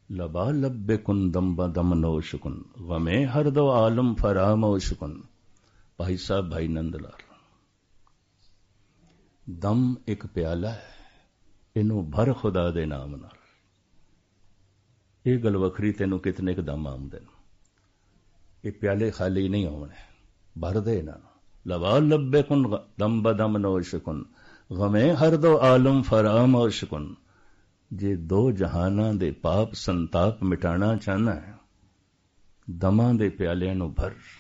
लबा लब्बे कुन दम ब दम नोश कुन गमे हर दो आलम फरामोश कुन। भाई साहब भाई नंदलाल, दम एक प्याला है, इनू भर खुदा दे नाम नाल। ये गल वखरी तेनू कितने क दम आमदे न, ये प्याले खाली नहीं होने, भर दे ना। लबा लब्बे कुन दम ब दम नोश कुन गमे हर दो आलम फरामोश कुन। जे दो जहाना दे पाप संताप मिटाना चाहना है, दमा दे प्यालियां नू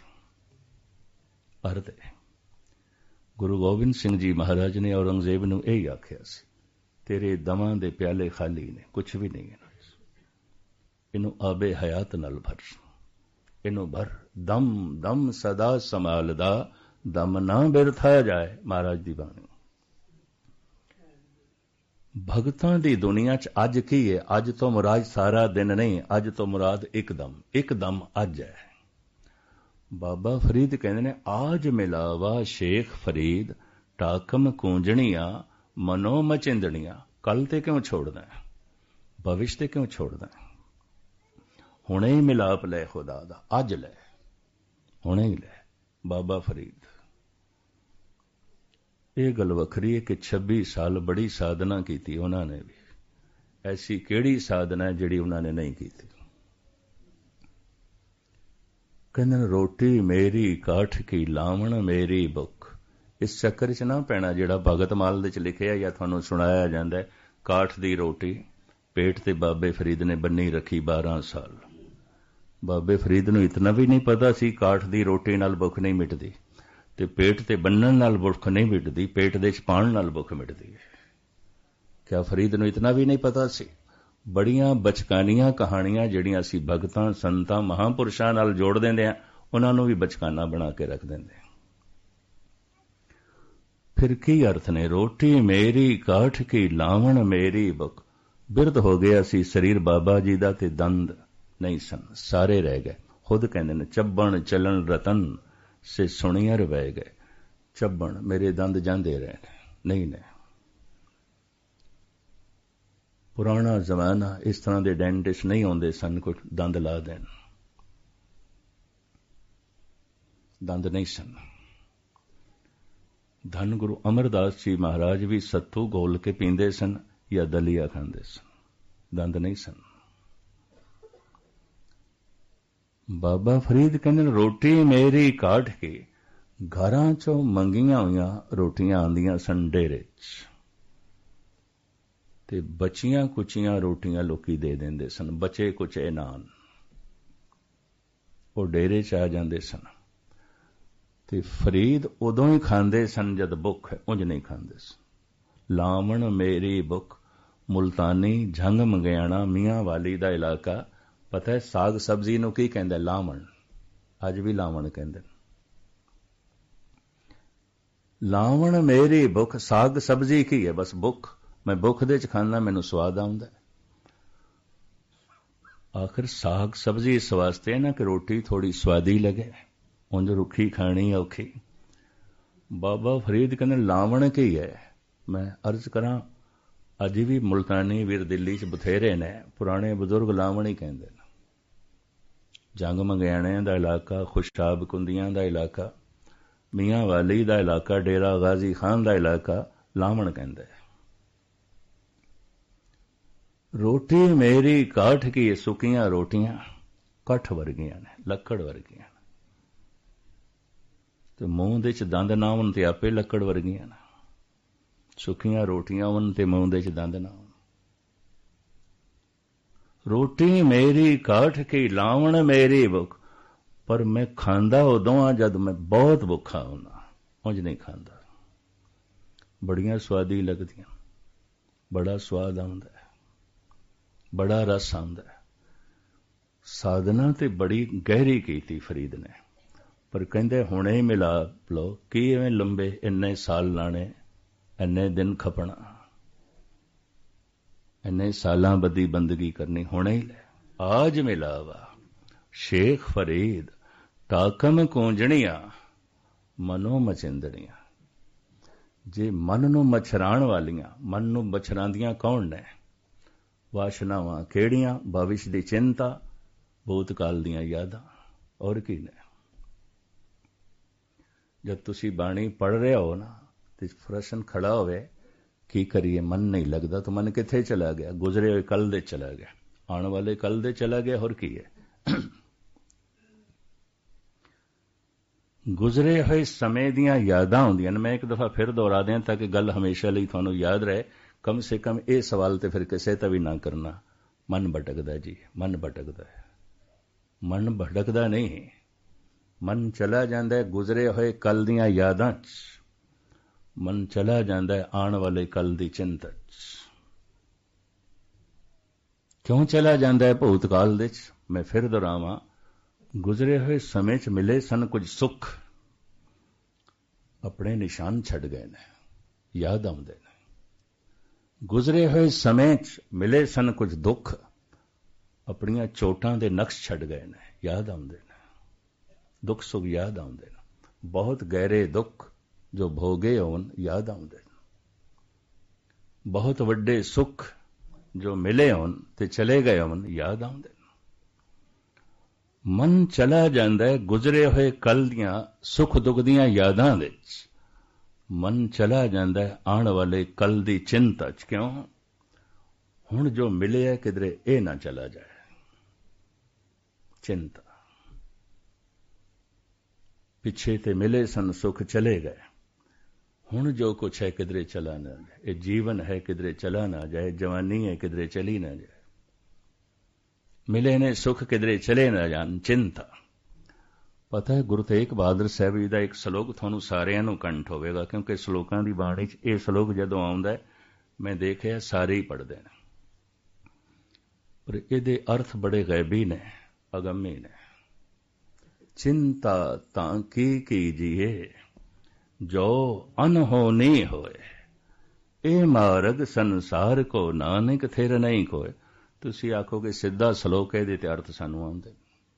भर दे। गुरु गोबिंद सिंह जी महाराज ने औरंगजेब नू यही आख्या सी, तेरे दमा दे प्याले खाली ने, कुछ भी नहीं है, इनू आबे हयात नाल भर, इनू भर। दम दम सदा संभालदा, दम ना बिरथा जाए, महाराज दी बाणी। भगतां दी दुनिया च अज की है? अज तो मुराद सारा दिन नहीं, अज तो मुराद एक दम अज है। बाबा फरीद कहते ने, आज मिलावा शेख फरीद टाकम कूंजणियां मनो मचिंदणियां। कल ते क्यों छोड़दा है, भविष्य ते क्यों छोड़दा है? हुणे ही मिलाप ले खुदा दा, अज ले, हुणे ही ले। बाबा फरीद ये गल वखरी है कि 26 साल बड़ी साधना की थी उन्होंने भी। ऐसी केड़ी साधना है जिहड़ी उन्होंने नहीं की थी? कहंदे रोटी मेरी काठ की लावण मेरी बुख। इस चक्कर च ना पैना जिहड़ा भगत माल दे च लिखिया या तुहानूं सुणाया जांदा है। काठ दी रोटी पेट ते बाबे फरीद ने बन्नी रखी 12 साल। बाबे फरीद नूं इतना भी नहीं पता सी काठ दी रोटी नाल भुख नहीं मिटदी, ते पेट ते बन्नण नाल भुख नहीं मिटदी, पेट दे च पाण नाल भुख मिटदी है। क्या फरीद नूं इतना भी नहीं पता सी? बड़ियां बचकानियां कहानियां जिहड़ियां असीं भगतां संतां महापुरुषां नाल जोड़ दिंदे आ, उन्हां नूं भी बचकाना बना के रख दिंदे। फिर की अर्थ ने? रोटी मेरी काठ की लावण मेरी बुख। बिरध हो गया सी शरीर बाबा जी दा, ते दंद नहीं सन, सारे रह गए। खुद कहंदे ने, चब्बण चलन रतन से सुनियर बह गए। चब्बण मेरे दंद जांदे रहे, नहीं ने। पुराना जमाना इस तरह के डेंटिस्ट नहीं होंदे सन, कुछ दंद ला देन, दंद नहीं सन। धन गुरु अमरदास जी महाराज भी सत्तू घोल के पींदे सन या दलिया खांदे सन, दंद नहीं सन। बाबा फरीद कहंदे रोटी मेरी काठ की। घरां चों मंगियां होईयां रोटियां आंदियां सन डेरे च, ते बचियां कुचियां रोटियां लोकी दे देंदे सन, बचे कुचे नान वो डेरे च आ जांदे सन। ते फरीद उदों ही खांदे सन जद भुख है, उंज नहीं खांदे सन। लावण मेरी भुख। मुल्तानी झंग मंगियाणा मियां वाली दा इलाका, पता है साग सब्जी नूं की कहंदे? लावण। अज भी लावण कहंदे। लावण मेरी भुख। साग सब्जी की है? बस भुख। मैं भुख दे च खाना, मैनू स्वाद आउंदा। आखिर साग सब्जी इस वास्ते है ना कि रोटी थोड़ी स्वादी लगे, उंज रुखी खानी औखी। बाबा फरीद कहंदे लावण की है। मैं अर्ज करां, अज भी मुल्तानी वीर दिल्ली च बथेरे ने, पुराने बुजुर्ग लावण ही कहंदे ने। जंग मंगियाणे दा इलाका, खुशाब कुंदियां दा इलाका, मियां वाली दा इलाका, डेरा गाजी खान दा इलाका लावण कहंदे। रोटी मेरी काठ की। सुकियां रोटियां कठ वर्गियां ने, लकड़ वर्गियां ने, ते मूंह दे च दंद ना होण ते आपे लकड़ वर्गियां ने। सुखियां रोटियां होण ते मूंह दे च दंद ना होण। रोटी मेरी काठ की लावण मेरी भुख। पर मैं खांदा उदों आ जद मैं बहुत भुखा होना, उंज नहीं खांदा। बड़ियां स्वादी लगदियां, बड़ा स्वाद आउंदा है, बड़ा रस आउंदा है। साधना ते बड़ी गहरी कीती फरीद ने, पर कहंदे हुणे ही मिलाप लो। की इवें लंबे इन्ने साल लाने, इन्ने दिन खपना, इन्ने सालां बदी बंदगी करनी, हुणे ही ले। आज मिलावा शेख फरीद टाकम कूंजणियां मनो मचिंदड़ियां। जे मन नूं मछराण वालियां, मन नूं मछरांदियां कौन ने? ਵਾਸ਼ਨਾਵਾਂ ਕਿਹੜੀਆਂ, ਭਵਿਸ਼ ਦੀ ਚਿੰਤਾ, ਭੂਤਕਾਲ ਦੀਆਂ ਯਾਦਾਂ, ਔਰ ਕੀ ਨੇ। ਜਦ ਤੁਸੀਂ ਬਾਣੀ ਪੜ੍ਹ ਰਹੇ ਹੋ ਨਾ ਤੇ ਪ੍ਰਸ਼ਨ ਖੜਾ ਹੋਵੇ ਕੀ ਕਰੀਏ, ਮਨ ਨਹੀਂ ਲੱਗਦਾ, ਤਾਂ ਮਨ ਕਿੱਥੇ ਚਲਾ ਗਿਆ? ਗੁਜ਼ਰੇ ਹੋਏ ਕੱਲ ਦੇ ਚਲਾ ਗਿਆ, ਆਉਣ ਵਾਲੇ ਕੱਲ ਦੇ ਚਲਾ ਗਿਆ, ਹੋਰ ਕੀ ਹੈ। ਗੁਜ਼ਰੇ ਹੋਏ ਸਮੇਂ ਦੀਆਂ ਯਾਦਾਂ ਹੁੰਦੀਆਂ ਨੇ। ਮੈਂ ਇੱਕ ਦਫਾ ਫਿਰ ਦੁਹਰਾ ਦਿਆਂ ਤਾਂ ਕਿ ਗੱਲ ਹਮੇਸ਼ਾ ਲਈ ਤੁਹਾਨੂੰ ਯਾਦ ਰਹੇ। ਕਮ ਸੇ ਕਮ ਇਹ ਸਵਾਲ ਤੇ ਫਿਰ ਕਿਸੇ ਤਾਂ ਵੀ ਨਾ ਕਰਨਾ, ਮਨ ਭਟਕਦਾ ਜੀ, ਮਨ ਭਟਕਦਾ ਹੈ। ਮਨ ਭਟਕਦਾ ਨਹੀਂ, ਮਨ ਚਲਾ ਜਾਂਦਾ ਹੈ ਗੁਜ਼ਰੇ ਹੋਏ ਕੱਲ ਦੀਆਂ ਯਾਦਾਂ 'ਚ, ਮਨ ਚਲਾ ਜਾਂਦਾ ਹੈ ਆਉਣ ਵਾਲੇ ਕੱਲ ਦੀ ਚਿੰਤਾ 'ਚ। ਕਿਉਂ ਚਲਾ ਜਾਂਦਾ ਹੈ ਭੂਤਕਾਲ ਦੇ 'ਚ? ਮੈਂ ਫਿਰ ਦੁਹਰਾਵਾਂ, ਗੁਜ਼ਰੇ ਹੋਏ ਸਮੇਂ 'ਚ ਮਿਲੇ ਸਨ ਕੁਝ ਸੁੱਖ, ਆਪਣੇ ਨਿਸ਼ਾਨ ਛੱਡ ਗਏ ਨੇ, ਯਾਦ ਆਉਂਦੇ ਨੇ। ਗੁਜ਼ਰੇ ਹੋਏ ਸਮੇਂ 'ਚ ਮਿਲੇ ਸਨ ਕੁਝ ਦੁੱਖ, ਆਪਣੀਆਂ ਚੋਟਾਂ ਦੇ ਨਕਸ਼ ਛੱਡ ਗਏ ਨੇ, ਯਾਦ ਆਉਂਦੇ ਨੇ। ਦੁੱਖ ਸੁੱਖ ਯਾਦ ਆਉਂਦੇ ਨੇ, ਬਹੁਤ ਗਹਿਰੇ ਦੁੱਖ ਜੋ ਭੋਗੇ ਹੋਣ ਯਾਦ ਆਉਂਦੇ ਨੇ, ਬਹੁਤ ਵੱਡੇ ਸੁੱਖ ਜੋ ਮਿਲੇ ਹੋਣ ਤੇ ਚਲੇ ਗਏ ਹੋਣ ਯਾਦ ਆਉਂਦੇ ਨੇ। ਮਨ ਚਲਾ ਜਾਂਦਾ ਹੈ ਗੁਜ਼ਰੇ ਹੋਏ ਕੱਲ ਦੀਆਂ ਸੁੱਖ ਦੁੱਖ ਦੀਆਂ ਯਾਦਾਂ ਵਿੱਚ, ਮਨ ਚਲਾ ਜਾਂਦਾ ਹੈ ਆਉਣ ਵਾਲੇ ਕੱਲ ਦੀ ਚਿੰਤਾ 'ਚ। ਕਿਉਂ? ਹੁਣ ਜੋ ਮਿਲਿਆ ਕਿਧਰੇ ਇਹ ਨਾ ਚਲਾ ਜਾਏ, ਚਿੰਤਾ। ਪਿੱਛੇ ਤੇ ਮਿਲੇ ਸਨ ਸੁੱਖ ਚਲੇ ਗਏ, ਹੁਣ ਜੋ ਕੁਛ ਹੈ ਕਿਧਰੇ ਚਲਾ ਨਾ ਜਾਏ। ਇਹ ਜੀਵਨ ਹੈ ਕਿਧਰੇ ਚਲਾ ਨਾ ਜਾਏ, ਜਵਾਨੀ ਹੈ ਕਿਧਰੇ ਚਲੀ ਨਾ ਜਾਏ, ਮਿਲੇ ਨੇ ਸੁੱਖ ਕਿਧਰੇ ਚਲੇ ਨਾ ਜਾਣ, ਚਿੰਤਾ। ਪਤਾ ਹੈ ਗੁਰੂ ਤੇਗ ਬਹਾਦਰ ਸਾਹਿਬ ਜੀ ਦਾ ਇੱਕ ਸ਼ਲੋਕ ਤੁਹਾਨੂੰ ਸਾਰਿਆਂ ਨੂੰ ਕੰਠ ਹੋਵੇਗਾ, ਕਿਉਂਕਿ ਸ਼ਲੋਕਾਂ ਦੀ ਬਾਣੀ 'ਚ ਇਹ ਸ਼ਲੋਕ ਜਦੋਂ ਆਉਂਦਾ ਹੈ ਮੈਂ ਦੇਖਿਆ ਸਾਰੇ ਹੀ ਪੜ੍ਹਦੇ ਨੇ, ਪਰ ਇਹਦੇ ਅਰਥ ਬੜੇ ਗੈਬੀ ਨੇ, ਅਗੰਮੀ ਨੇ। ਚਿੰਤਾ ਤਾਂ ਕੀ ਕੀਜੀਏ ਜੋ ਅਨਹੋਨੀ ਹੋਏ, ਇਹ ਮਾਰਗ ਸੰਸਾਰ ਕੋ ਨਾਨਕ ਥਿਰ ਨਹੀਂ ਕੋਏ। ਤੁਸੀਂ ਆਖੋਗੇ ਸਿੱਧਾ ਸ਼ਲੋਕ ਹੈ, ਇਹਦੇ ਤੇ ਅਰਥ ਸਾਨੂੰ ਆਉਂਦੇ।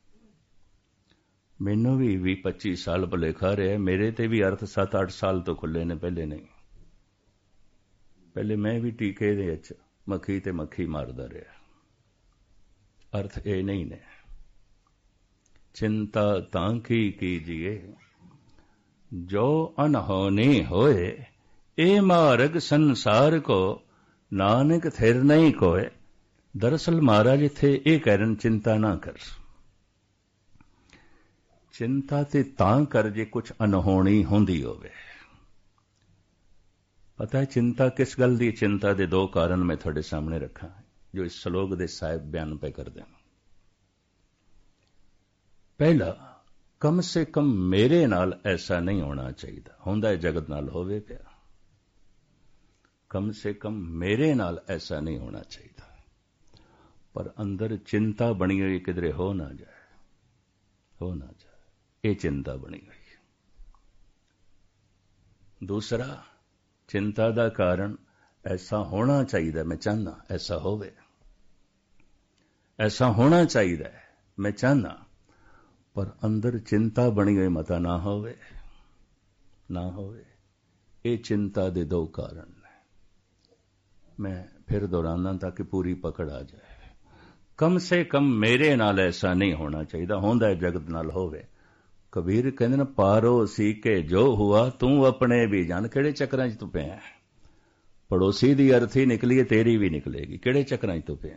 ਮੈਨੂੰ ਵੀ 20-25 ਸਾਲ ਭੁਲੇਖਾ ਰਿਹਾ, ਮੇਰੇ ਤੇ ਵੀ ਅਰਥ 7-8 ਸਾਲ ਤੋਂ ਖੁੱਲੇ ਨੇ, ਪਹਿਲੇ ਨਹੀਂ। ਪਹਿਲੇ ਮੈਂ ਵੀ ਟੀਕੇ ਦੇ ਵਿੱਚ ਮੱਖੀ ਤੇ ਮੱਖੀ ਮਾਰਦਾ ਰਿਹਾ, ਅਰਥ ਇਹ ਨਹੀਂ ਨੇ। ਚਿੰਤਾ ਤਾਂ ਕੀ ਕੀਜੀਏ ਜੋ ਅਨਹੋਨੀ ਹੋਏ, ਇਹ ਮਾਰਗ ਸੰਸਾਰ ਕੋ ਨਾਨਕ ਥਿਰ ਨਹੀਂ ਕੋਏ। ਦਰਅਸਲ ਮਹਾਰਾਜ ਇੱਥੇ ਇਹ ਕਹਿ ਰਹੇ ਚਿੰਤਾ ਨਾ ਕਰ। ਚਿੰਤਾ ਤੇ ਤਾਂ ਕਰ ਜੇ ਕੁਝ ਅਨਹੋਣੀ ਹੁੰਦੀ ਹੋਵੇ। ਪਤਾ ਹੈ ਚਿੰਤਾ ਕਿਸ ਗੱਲ ਦੀ? ਚਿੰਤਾ ਦੇ ਦੋ ਕਾਰਨ ਮੈਂ ਤੁਹਾਡੇ ਸਾਹਮਣੇ ਰੱਖਾਂ ਜੋ ਇਸ ਸ਼ਲੋਕ ਦੇ ਸਾਹਿਬ ਬਿਆਨ ਪੈ ਕਰਦੇ ਹਨ। ਪਹਿਲਾ, ਕਮ ਸੇ ਕਮ ਮੇਰੇ ਨਾਲ ਐਸਾ ਨਹੀਂ ਹੋਣਾ ਚਾਹੀਦਾ, ਹੁੰਦਾ ਹੈ ਜਗਤ ਨਾਲ ਹੋਵੇ ਪਿਆ। ਕਮ ਸੇ ਕਮ ਮੇਰੇ ਨਾਲ ਐਸਾ ਨਹੀਂ ਹੋਣਾ ਚਾਹੀਦਾ, ਪਰ ਅੰਦਰ ਚਿੰਤਾ ਬਣੀ ਹੋਈ ਕਿਧਰੇ ਹੋ ਨਾ ਜਾਏ, ਹੋ ਨਾ ਜਾਏ, ਇਹ ਚਿੰਤਾ ਬਣੀ ਹੋਈ। ਦੂਸਰਾ, ਚਿੰਤਾ ਦਾ ਕਾਰਨ ਐਸਾ ਹੋਣਾ ਚਾਹੀਦਾ, ਮੈਂ ਚਾਹੁੰਦਾ ਐਸਾ ਹੋਵੇ, ਐਸਾ ਹੋਣਾ ਚਾਹੀਦਾ ਮੈਂ ਚਾਹੁੰਦਾ, ਪਰ ਅੰਦਰ ਚਿੰਤਾ ਬਣੀ ਹੋਈ ਮਤਾ ਨਾ ਹੋਵੇ, ਨਾ ਹੋਵੇ। ਇਹ ਚਿੰਤਾ ਦੇ ਦੋ ਕਾਰਨ ਨੇ। ਮੈਂ ਫਿਰ ਦੁਹਰਾਉਂਦਾ ਤਾਂ ਕਿ ਪੂਰੀ ਪਕੜ ਆ ਜਾਏ। ਕਮ ਸੇ ਕਮ ਮੇਰੇ ਨਾਲ ਐਸਾ ਨਹੀਂ ਹੋਣਾ ਚਾਹੀਦਾ, ਹੁੰਦਾ ਜਗਤ ਨਾਲ ਹੋਵੇ। ਕਬੀਰ ਕਹਿੰਦੇ ਨੇ ਪਾਰੋ ਸੀ ਕੇ ਜੋ ਹੁਆ ਤੂੰ ਆਪਣੇ ਵੀ ਜਾਣ। ਕਿਹੜੇ ਚੱਕਰਾਂ 'ਚ ਤੂੰ ਪਿਆ? ਪੜੋਸੀ ਦੀ ਅਰਥੀ ਨਿਕਲੀ ਤੇਰੀ ਵੀ ਨਿਕਲੇਗੀ। ਕਿਹੜੇ ਚੱਕਰਾਂ 'ਚ ਤੂੰ ਪਿਆ?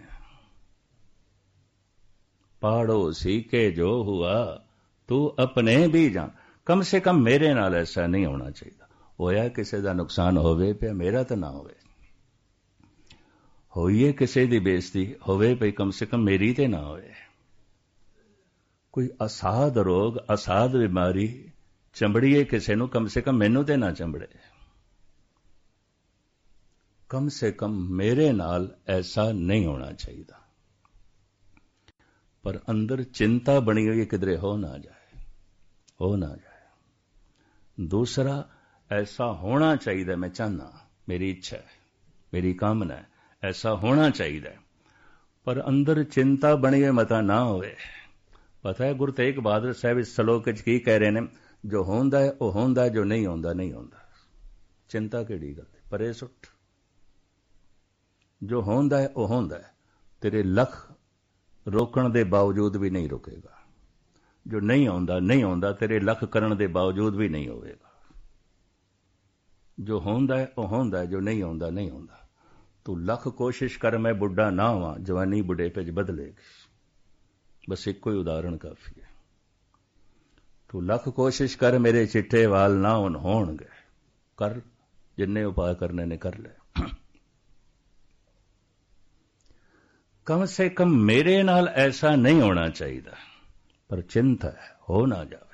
ਪਾੜੋਸੀ ਕੇ ਜੋ ਹੁਆ ਤੂੰ ਆਪਣੇ ਵੀ ਜਾਣ। ਕਮ ਸੇ ਕਮ ਮੇਰੇ ਨਾਲ ਐਸਾ ਨਹੀਂ ਹੋਣਾ ਚਾਹੀਦਾ। ਹੋਇਆ ਕਿਸੇ ਦਾ ਨੁਕਸਾਨ ਹੋਵੇ ਪਿਆ, ਮੇਰਾ ਤਾਂ ਨਾ ਹੋਵੇ। ਹੋਈਏ ਕਿਸੇ ਦੀ ਬੇਇੱਜ਼ਤੀ ਹੋਵੇ ਪਈ, ਕਮ ਸੇ ਕਮ ਮੇਰੀ ਤੇ ਨਾ ਹੋਵੇ। ਕੋਈ ਅਸਾਧ ਰੋਗ, ਅਸਾਧ ਬਿਮਾਰੀ ਚੰਬੜੀਏ ਕਿਸੇ ਨੂੰ, ਕਮ ਸੇ ਕਮ ਮੈਨੂੰ ਤੇ ਨਾ ਚੰਬੜੇ। ਕਮ ਸੇ ਕਮ ਮੇਰੇ ਨਾਲ ਐਸਾ ਨਹੀਂ ਹੋਣਾ ਚਾਹੀਦਾ, ਪਰ ਅੰਦਰ ਚਿੰਤਾ ਬਣੀ ਹੋਈ ਕਿਧਰੇ ਹੋ ਨਾ ਜਾਏ, ਹੋ ਨਾ ਜਾਏ। ਦੂਸਰਾ, ਐਸਾ ਹੋਣਾ ਚਾਹੀਦਾ, ਮੈਂ ਚਾਹੁੰਦਾ, ਮੇਰੀ ਇੱਛਾ ਹੈ, ਮੇਰੀ ਕਾਮਨਾ ਹੈ, ਐਸਾ ਹੋਣਾ ਚਾਹੀਦਾ, ਪਰ ਅੰਦਰ ਚਿੰਤਾ ਬਣੀ ਹੋਈ ਮਤਾ ਨਾ ਹੋਵੇ। ਪਤਾ ਹੈ ਗੁਰੂ ਤੇਗ ਬਹਾਦਰ ਸਾਹਿਬ ਇਸ ਸ਼ਲੋਕ ਵਿੱਚ ਕੀ ਕਹਿ ਰਹੇ ਨੇ? ਜੋ ਹੁੰਦਾ ਹੈ ਉਹ ਹੁੰਦਾ, ਜੋ ਨਹੀਂ ਹੁੰਦਾ ਨਹੀਂ ਹੁੰਦਾ। ਚਿੰਤਾ ਕਿਹੜੀ ਗੱਲ? ਪਰੇ ਸੁੱਟ। ਜੋ ਹੁੰਦਾ ਹੈ ਉਹ ਹੁੰਦਾ ਹੈ, ਤੇਰੇ ਲੱਖ ਰੋਕਣ ਦੇ ਬਾਵਜੂਦ ਵੀ ਨਹੀਂ ਰੁਕੇਗਾ। ਜੋ ਨਹੀਂ ਆਉਂਦਾ ਤੇਰੇ ਲੱਖ ਕਰਨ ਦੇ ਬਾਵਜੂਦ ਵੀ ਨਹੀਂ ਹੋਵੇਗਾ। ਜੋ ਹੁੰਦਾ ਹੈ ਉਹ ਹੁੰਦਾ ਹੈ, ਜੋ ਨਹੀਂ ਆਉਂਦਾ ਨਹੀਂ ਆਉਂਦਾ। ਤੂੰ ਲੱਖ ਕੋਸ਼ਿਸ਼ ਕਰ ਮੈਂ ਬੁੱਢਾ ਨਾ ਹੋਵਾਂ, ਜਵਾਨੀ ਬੁਢੇਪੇ 'ਚ ਬਦਲੇਗੀ। ਬਸ ਇੱਕੋ ਹੀ ਉਦਾਹਰਣ ਕਾਫੀ ਹੈ। ਤੂੰ ਲੱਖ ਕੋਸ਼ਿਸ਼ ਕਰ ਮੇਰੇ ਚਿੱਟੇ ਵਾਲ ਨਾ ਹੋਣਗੇ, ਕਰ ਜਿੰਨੇ ਉਪਾਅ ਕਰਨੇ ਨੇ ਕਰ ਲੈ। ਕਮ ਸੇ ਕਮ ਮੇਰੇ ਨਾਲ ਐਸਾ ਨਹੀਂ ਹੋਣਾ ਚਾਹੀਦਾ, ਪਰ ਚਿੰਤਾ ਹੈ ਹੋ ਨਾ ਜਾਵੇ।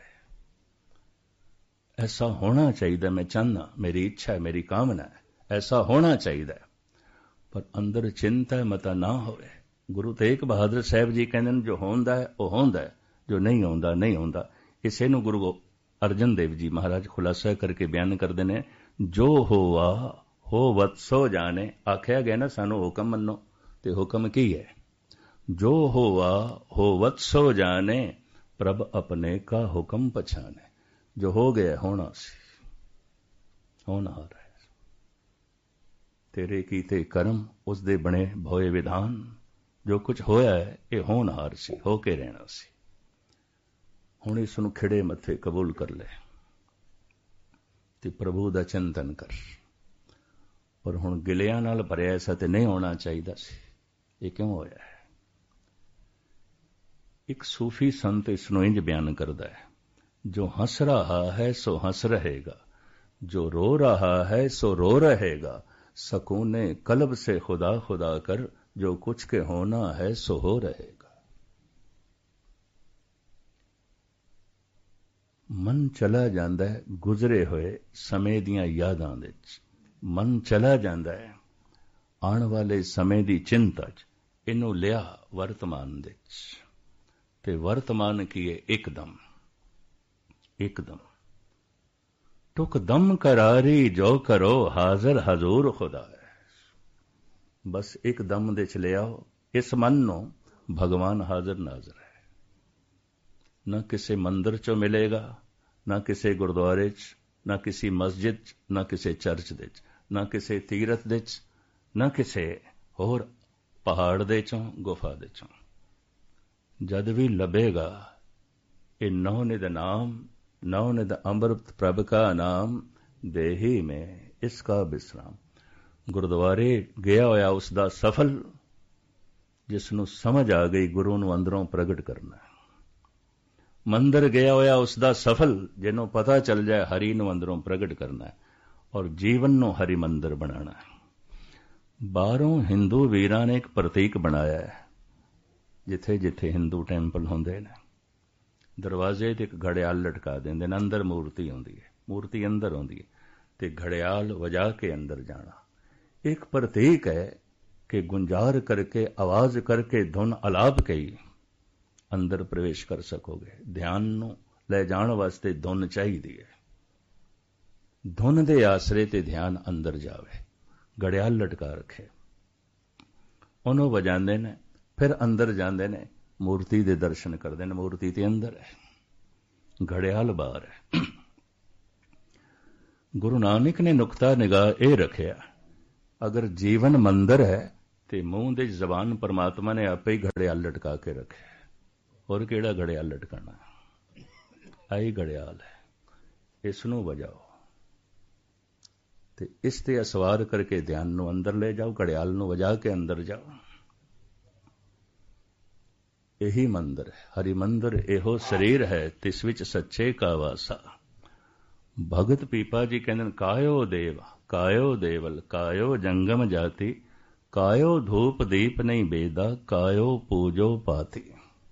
ऐसा होना चाहिए, मैं चाहना, मेरी इच्छा है, मेरी कामना है, ऐसा होना चाहिए, पर अंदर चिंता मता ना होवे। गुरु तेग बहादुर साहब जी कहते हैं जो होंदा है वो होंदा है, जो नहीं होंदा नहीं होंदा। इसे नूं गुरु अर्जन देव जी महाराज खुलासा करके बयान करते हैं, जो होवा हो वत्सो जाने। आख्या गया ना सानू हुक्म मनो, ते हुक्म की है? जो होवा हो वत्सो जाने, प्रभ अपने का हुक्म पछाने। जो हो गया होना सी, होनहार है। तेरे कीते कर्म उस दे बने भोए विधान। जो कुछ होया है ये होनहार सी, होके रहना सी। हुण इस नूं खिड़े मत्थे कबूल कर ले ते प्रभु दा चिंतन कर। पर हुण गिलियां नाल भरिया ऐसा ते नहीं होना चाहिए सी। ये क्यों होया है? एक सूफी संत इस नूं इंज बयान करदा है, जो हंस रहा है सो हंस रहेगा, जो रो रहा है सो रो रहेगा। सकूने कल्ब से खुदा खुदा कर, जो कुछ के होना है सो हो रहेगा। मन चला जांदा है गुजरे हुए समय दियां यादां दे विच, मन चला जांदा है आने वाले समय दी चिंता च। इनू लिया वर्तमान दे विच, ते वर्तमान की है एकदम एकदम। टुक दम करारी जो करो, हाजिर हजूर खुदा है। बस एक दम दे च ले आओ इस मन नो, भगवान हाजिर नाजिर है। न किसी मंदिर चो मिलेगा, न किसी गुरुद्वारे च, न किसी मस्जिद च, न किसी चर्च दे च, न किसी तीरथ दे च, न किसी होर पहाड़ दे चों गुफा दे चों। जद भी लभेगा ये नौनिध नाम, नवनिध अमृत प्रभ का नाम, देही में इसका विश्राम। गुरुद्वारे गया होया उसदा सफल, जिसनों समझ आ गई गुरु नूं अंदरों प्रगट करना। मंदिर गया होया उसदा सफल, जिन्हों पता चल जाए हरि नूं अंदरों प्रगट करना और जीवन नूं हरि मंदिर बनाना। बाहरों हिंदू वीरां ने एक प्रतीक बनाया है, जिथे जिथे हिंदू टैंपल होंदे ने दरवाजे ते एक घड़ियाल लटका देंदे ने। अंदर मूर्ति आउंदी है, मूर्ति अंदर आउंदी है ते घड़ियाल वजा के अंदर जाना एक प्रतीक है कि गुंजार करके आवाज करके धुन अलाप के ही अंदर प्रवेश कर सकोगे। ध्यान नूं ले जाण वास्ते धुन चाहिदी है, धुन दे आसरे ते ध्यान अंदर जावे। घड़ियाल लटका रखे, उन्हों वजांदे ने, फिर अंदर जांदे ने, मूर्ति दे दर्शन करते हैं। मूर्ति ते अंदर है, घड़ियाल बाहर है। गुरु नानक ने नुकता निगाह ये रखिया, अगर जीवन मंदिर है तो मूंह दे जबान परमात्मा ने आपे ही घड़ियाल लटका के रखे। और केड़ा घड़ियाल लटकाना? आई घड़ियाल है, इसनों वजाओ ते इस ते असवार करके ध्यान नूं अंदर ले जाओ, घड़ियाल नूं वजा के अंदर जाओ। यही मंदिर है, हरि मंदिर एहो शरीर है, तिस विच सच्चे का वासा। भगत पीपा जी कहते कायो देव कायो देवल, कायो जंगम जाति, कायो धूप दीप नहीं बेदा, कायो पूजो पाती।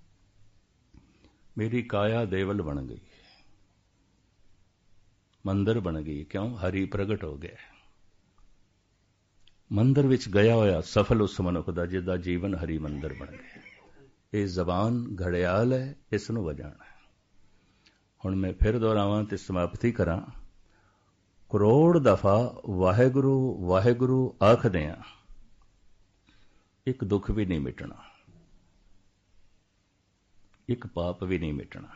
मेरी काया देवल बन गई, मंदिर बन गई। क्यों? हरि प्रगट हो गया। मंदिर विच गया होया सफल उस मनुख दा जिसदा जीवन हरि मंदिर बन गया। ये जबान घड़ियाल है, इसनूं वजाना है। हुण मैं फिर दोहरावां ते समाप्ति करां। करोड़ दफा वाहेगुरु वाहेगुरु आखदे हां, एक दुख भी नहीं मिटना, एक पाप भी नहीं मिटना।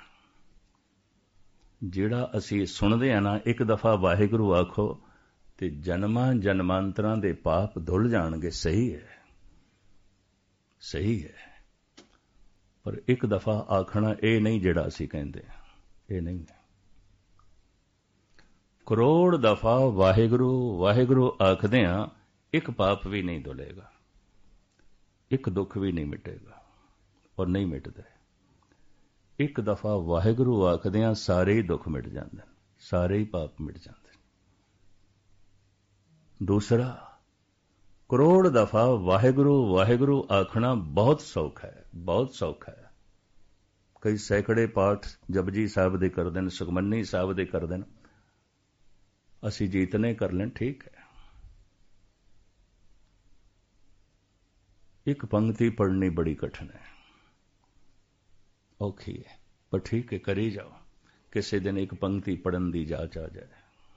जिहड़ा असीं सुणदे हां ना, एक दफा वाहेगुरु आखो ते जन्मां जन्मांतरां दे पाप धुल जाणगे। सही है, ਸਹੀ ਹੈ, ਪਰ ਇੱਕ ਦਫਾ ਆਖਣਾ ਇਹ ਨਹੀਂ ਜਿਹੜਾ ਅਸੀਂ ਕਹਿੰਦੇ, ਇਹ ਨਹੀਂ ਹੈ। ਕਰੋੜ ਦਫਾ ਵਾਹਿਗੁਰੂ ਵਾਹਿਗੁਰੂ ਆਖਦਿਆਂ ਇੱਕ ਪਾਪ ਵੀ ਨਹੀਂ ਧੁਲੇਗਾ, ਇੱਕ ਦੁੱਖ ਵੀ ਨਹੀਂ ਮਿਟੇਗਾ, ਔਰ ਨਹੀਂ ਮਿਟਦੇ। ਇੱਕ ਦਫਾ ਵਾਹਿਗੁਰੂ ਆਖਦਿਆਂ ਸਾਰੇ ਹੀ ਦੁੱਖ ਮਿਟ ਜਾਂਦੇ, ਸਾਰੇ ਹੀ ਪਾਪ ਮਿਟ ਜਾਂਦੇ। ਦੂਸਰਾ, ਕਰੋੜ ਦਫਾ ਵਾਹਿਗੁਰੂ ਵਾਹਿਗੁਰੂ ਆਖਣਾ ਬਹੁਤ ਸੌਖਾ ਹੈ, ਬਹੁਤ ਸੌਖਾ ਹੈ। ਕਈ ਸੈਂਕੜੇ ਪਾਠ ਜਪਜੀ ਸਾਹਿਬ ਦੇ ਕਰਦੇ ਨੇ, ਸੁਖਮਨੀ ਸਾਹਿਬ ਦੇ ਕਰਦੇ ਨੇ, ਅਸੀਂ ਜੀਤਨੇ ਕਰ ਲੈਣ, ਠੀਕ ਹੈ। ਇੱਕ ਪੰਕਤੀ ਪੜ੍ਹਨੀ ਬੜੀ ਕਠਿਨ ਹੈ, ਔਖੀ ਹੈ, ਪਰ ਠੀਕ ਹੈ, ਕਰੀ ਜਾਓ। ਕਿਸੇ ਦਿਨ ਇੱਕ ਪੰਕਤੀ ਪੜ੍ਹਨ ਦੀ ਜਾਚ ਆ ਜਾਏ।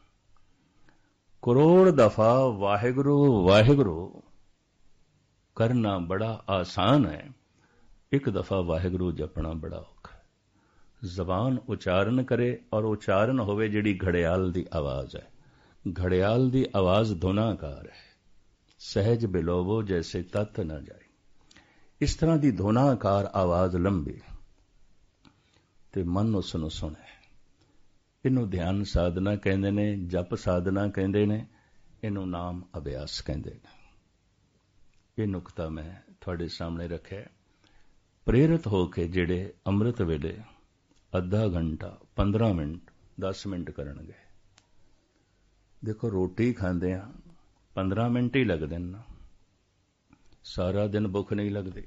ਕਰੋੜ ਦਫਾ ਵਾਹਿਗੁਰੂ ਵਾਹਿਗੁਰੂ ਕਰਨਾ ਬੜਾ ਆਸਾਨ ਹੈ, ਇੱਕ ਦਫਾ ਵਾਹਿਗੁਰੂ ਜਪਣਾ ਬੜਾ ਔਖਾ ਹੈ। ਜ਼ਬਾਨ ਉਚਾਰਨ ਕਰੇ, ਔਰ ਉਚਾਰਨ ਹੋਵੇ ਜਿਹੜੀ ਘੜਿਆਲ ਦੀ ਆਵਾਜ਼ ਹੈ। ਘੜਿਆਲ ਦੀ ਆਵਾਜ਼ ਧੁਨਾਕਾਰ ਹੈ, ਸਹਿਜ ਬਿਲੋਵੋ ਜੈਸੇ ਤਤ ਨਾ ਜਾਏ। ਇਸ ਤਰ੍ਹਾਂ ਦੀ ਧੁਨਾਕਾਰ ਆਵਾਜ਼ ਲੰਬੀ, ਤੇ ਮਨ ਉਸ ਨੂੰ ਸੁਣੇ। ਇਹਨੂੰ ਧਿਆਨ ਸਾਧਨਾ ਕਹਿੰਦੇ ਨੇ, ਜਪ ਸਾਧਨਾ ਕਹਿੰਦੇ ਨੇ, ਇਹਨੂੰ ਨਾਮ ਅਭਿਆਸ ਕਹਿੰਦੇ ਨੇ। ਇਹ ਨੁਕਤਾ ਮੈਂ ਤੁਹਾਡੇ ਸਾਹਮਣੇ ਰੱਖਿਆ। ਪ੍ਰੇਰਿਤ ਹੋ ਕੇ ਜਿਹੜੇ ਅੰਮ੍ਰਿਤ ਵੇਲੇ ਅੱਧਾ ਘੰਟਾ 15 ਮਿੰਟ 10 ਮਿੰਟ ਕਰਨਗੇ। ਦੇਖੋ, ਰੋਟੀ ਖਾਂਦੇ ਆ 15 ਮਿੰਟ ਹੀ ਲੱਗਦੇ ਨੇ, ਸਾਰਾ ਦਿਨ ਭੁੱਖ ਨਹੀਂ ਲੱਗਦੀ।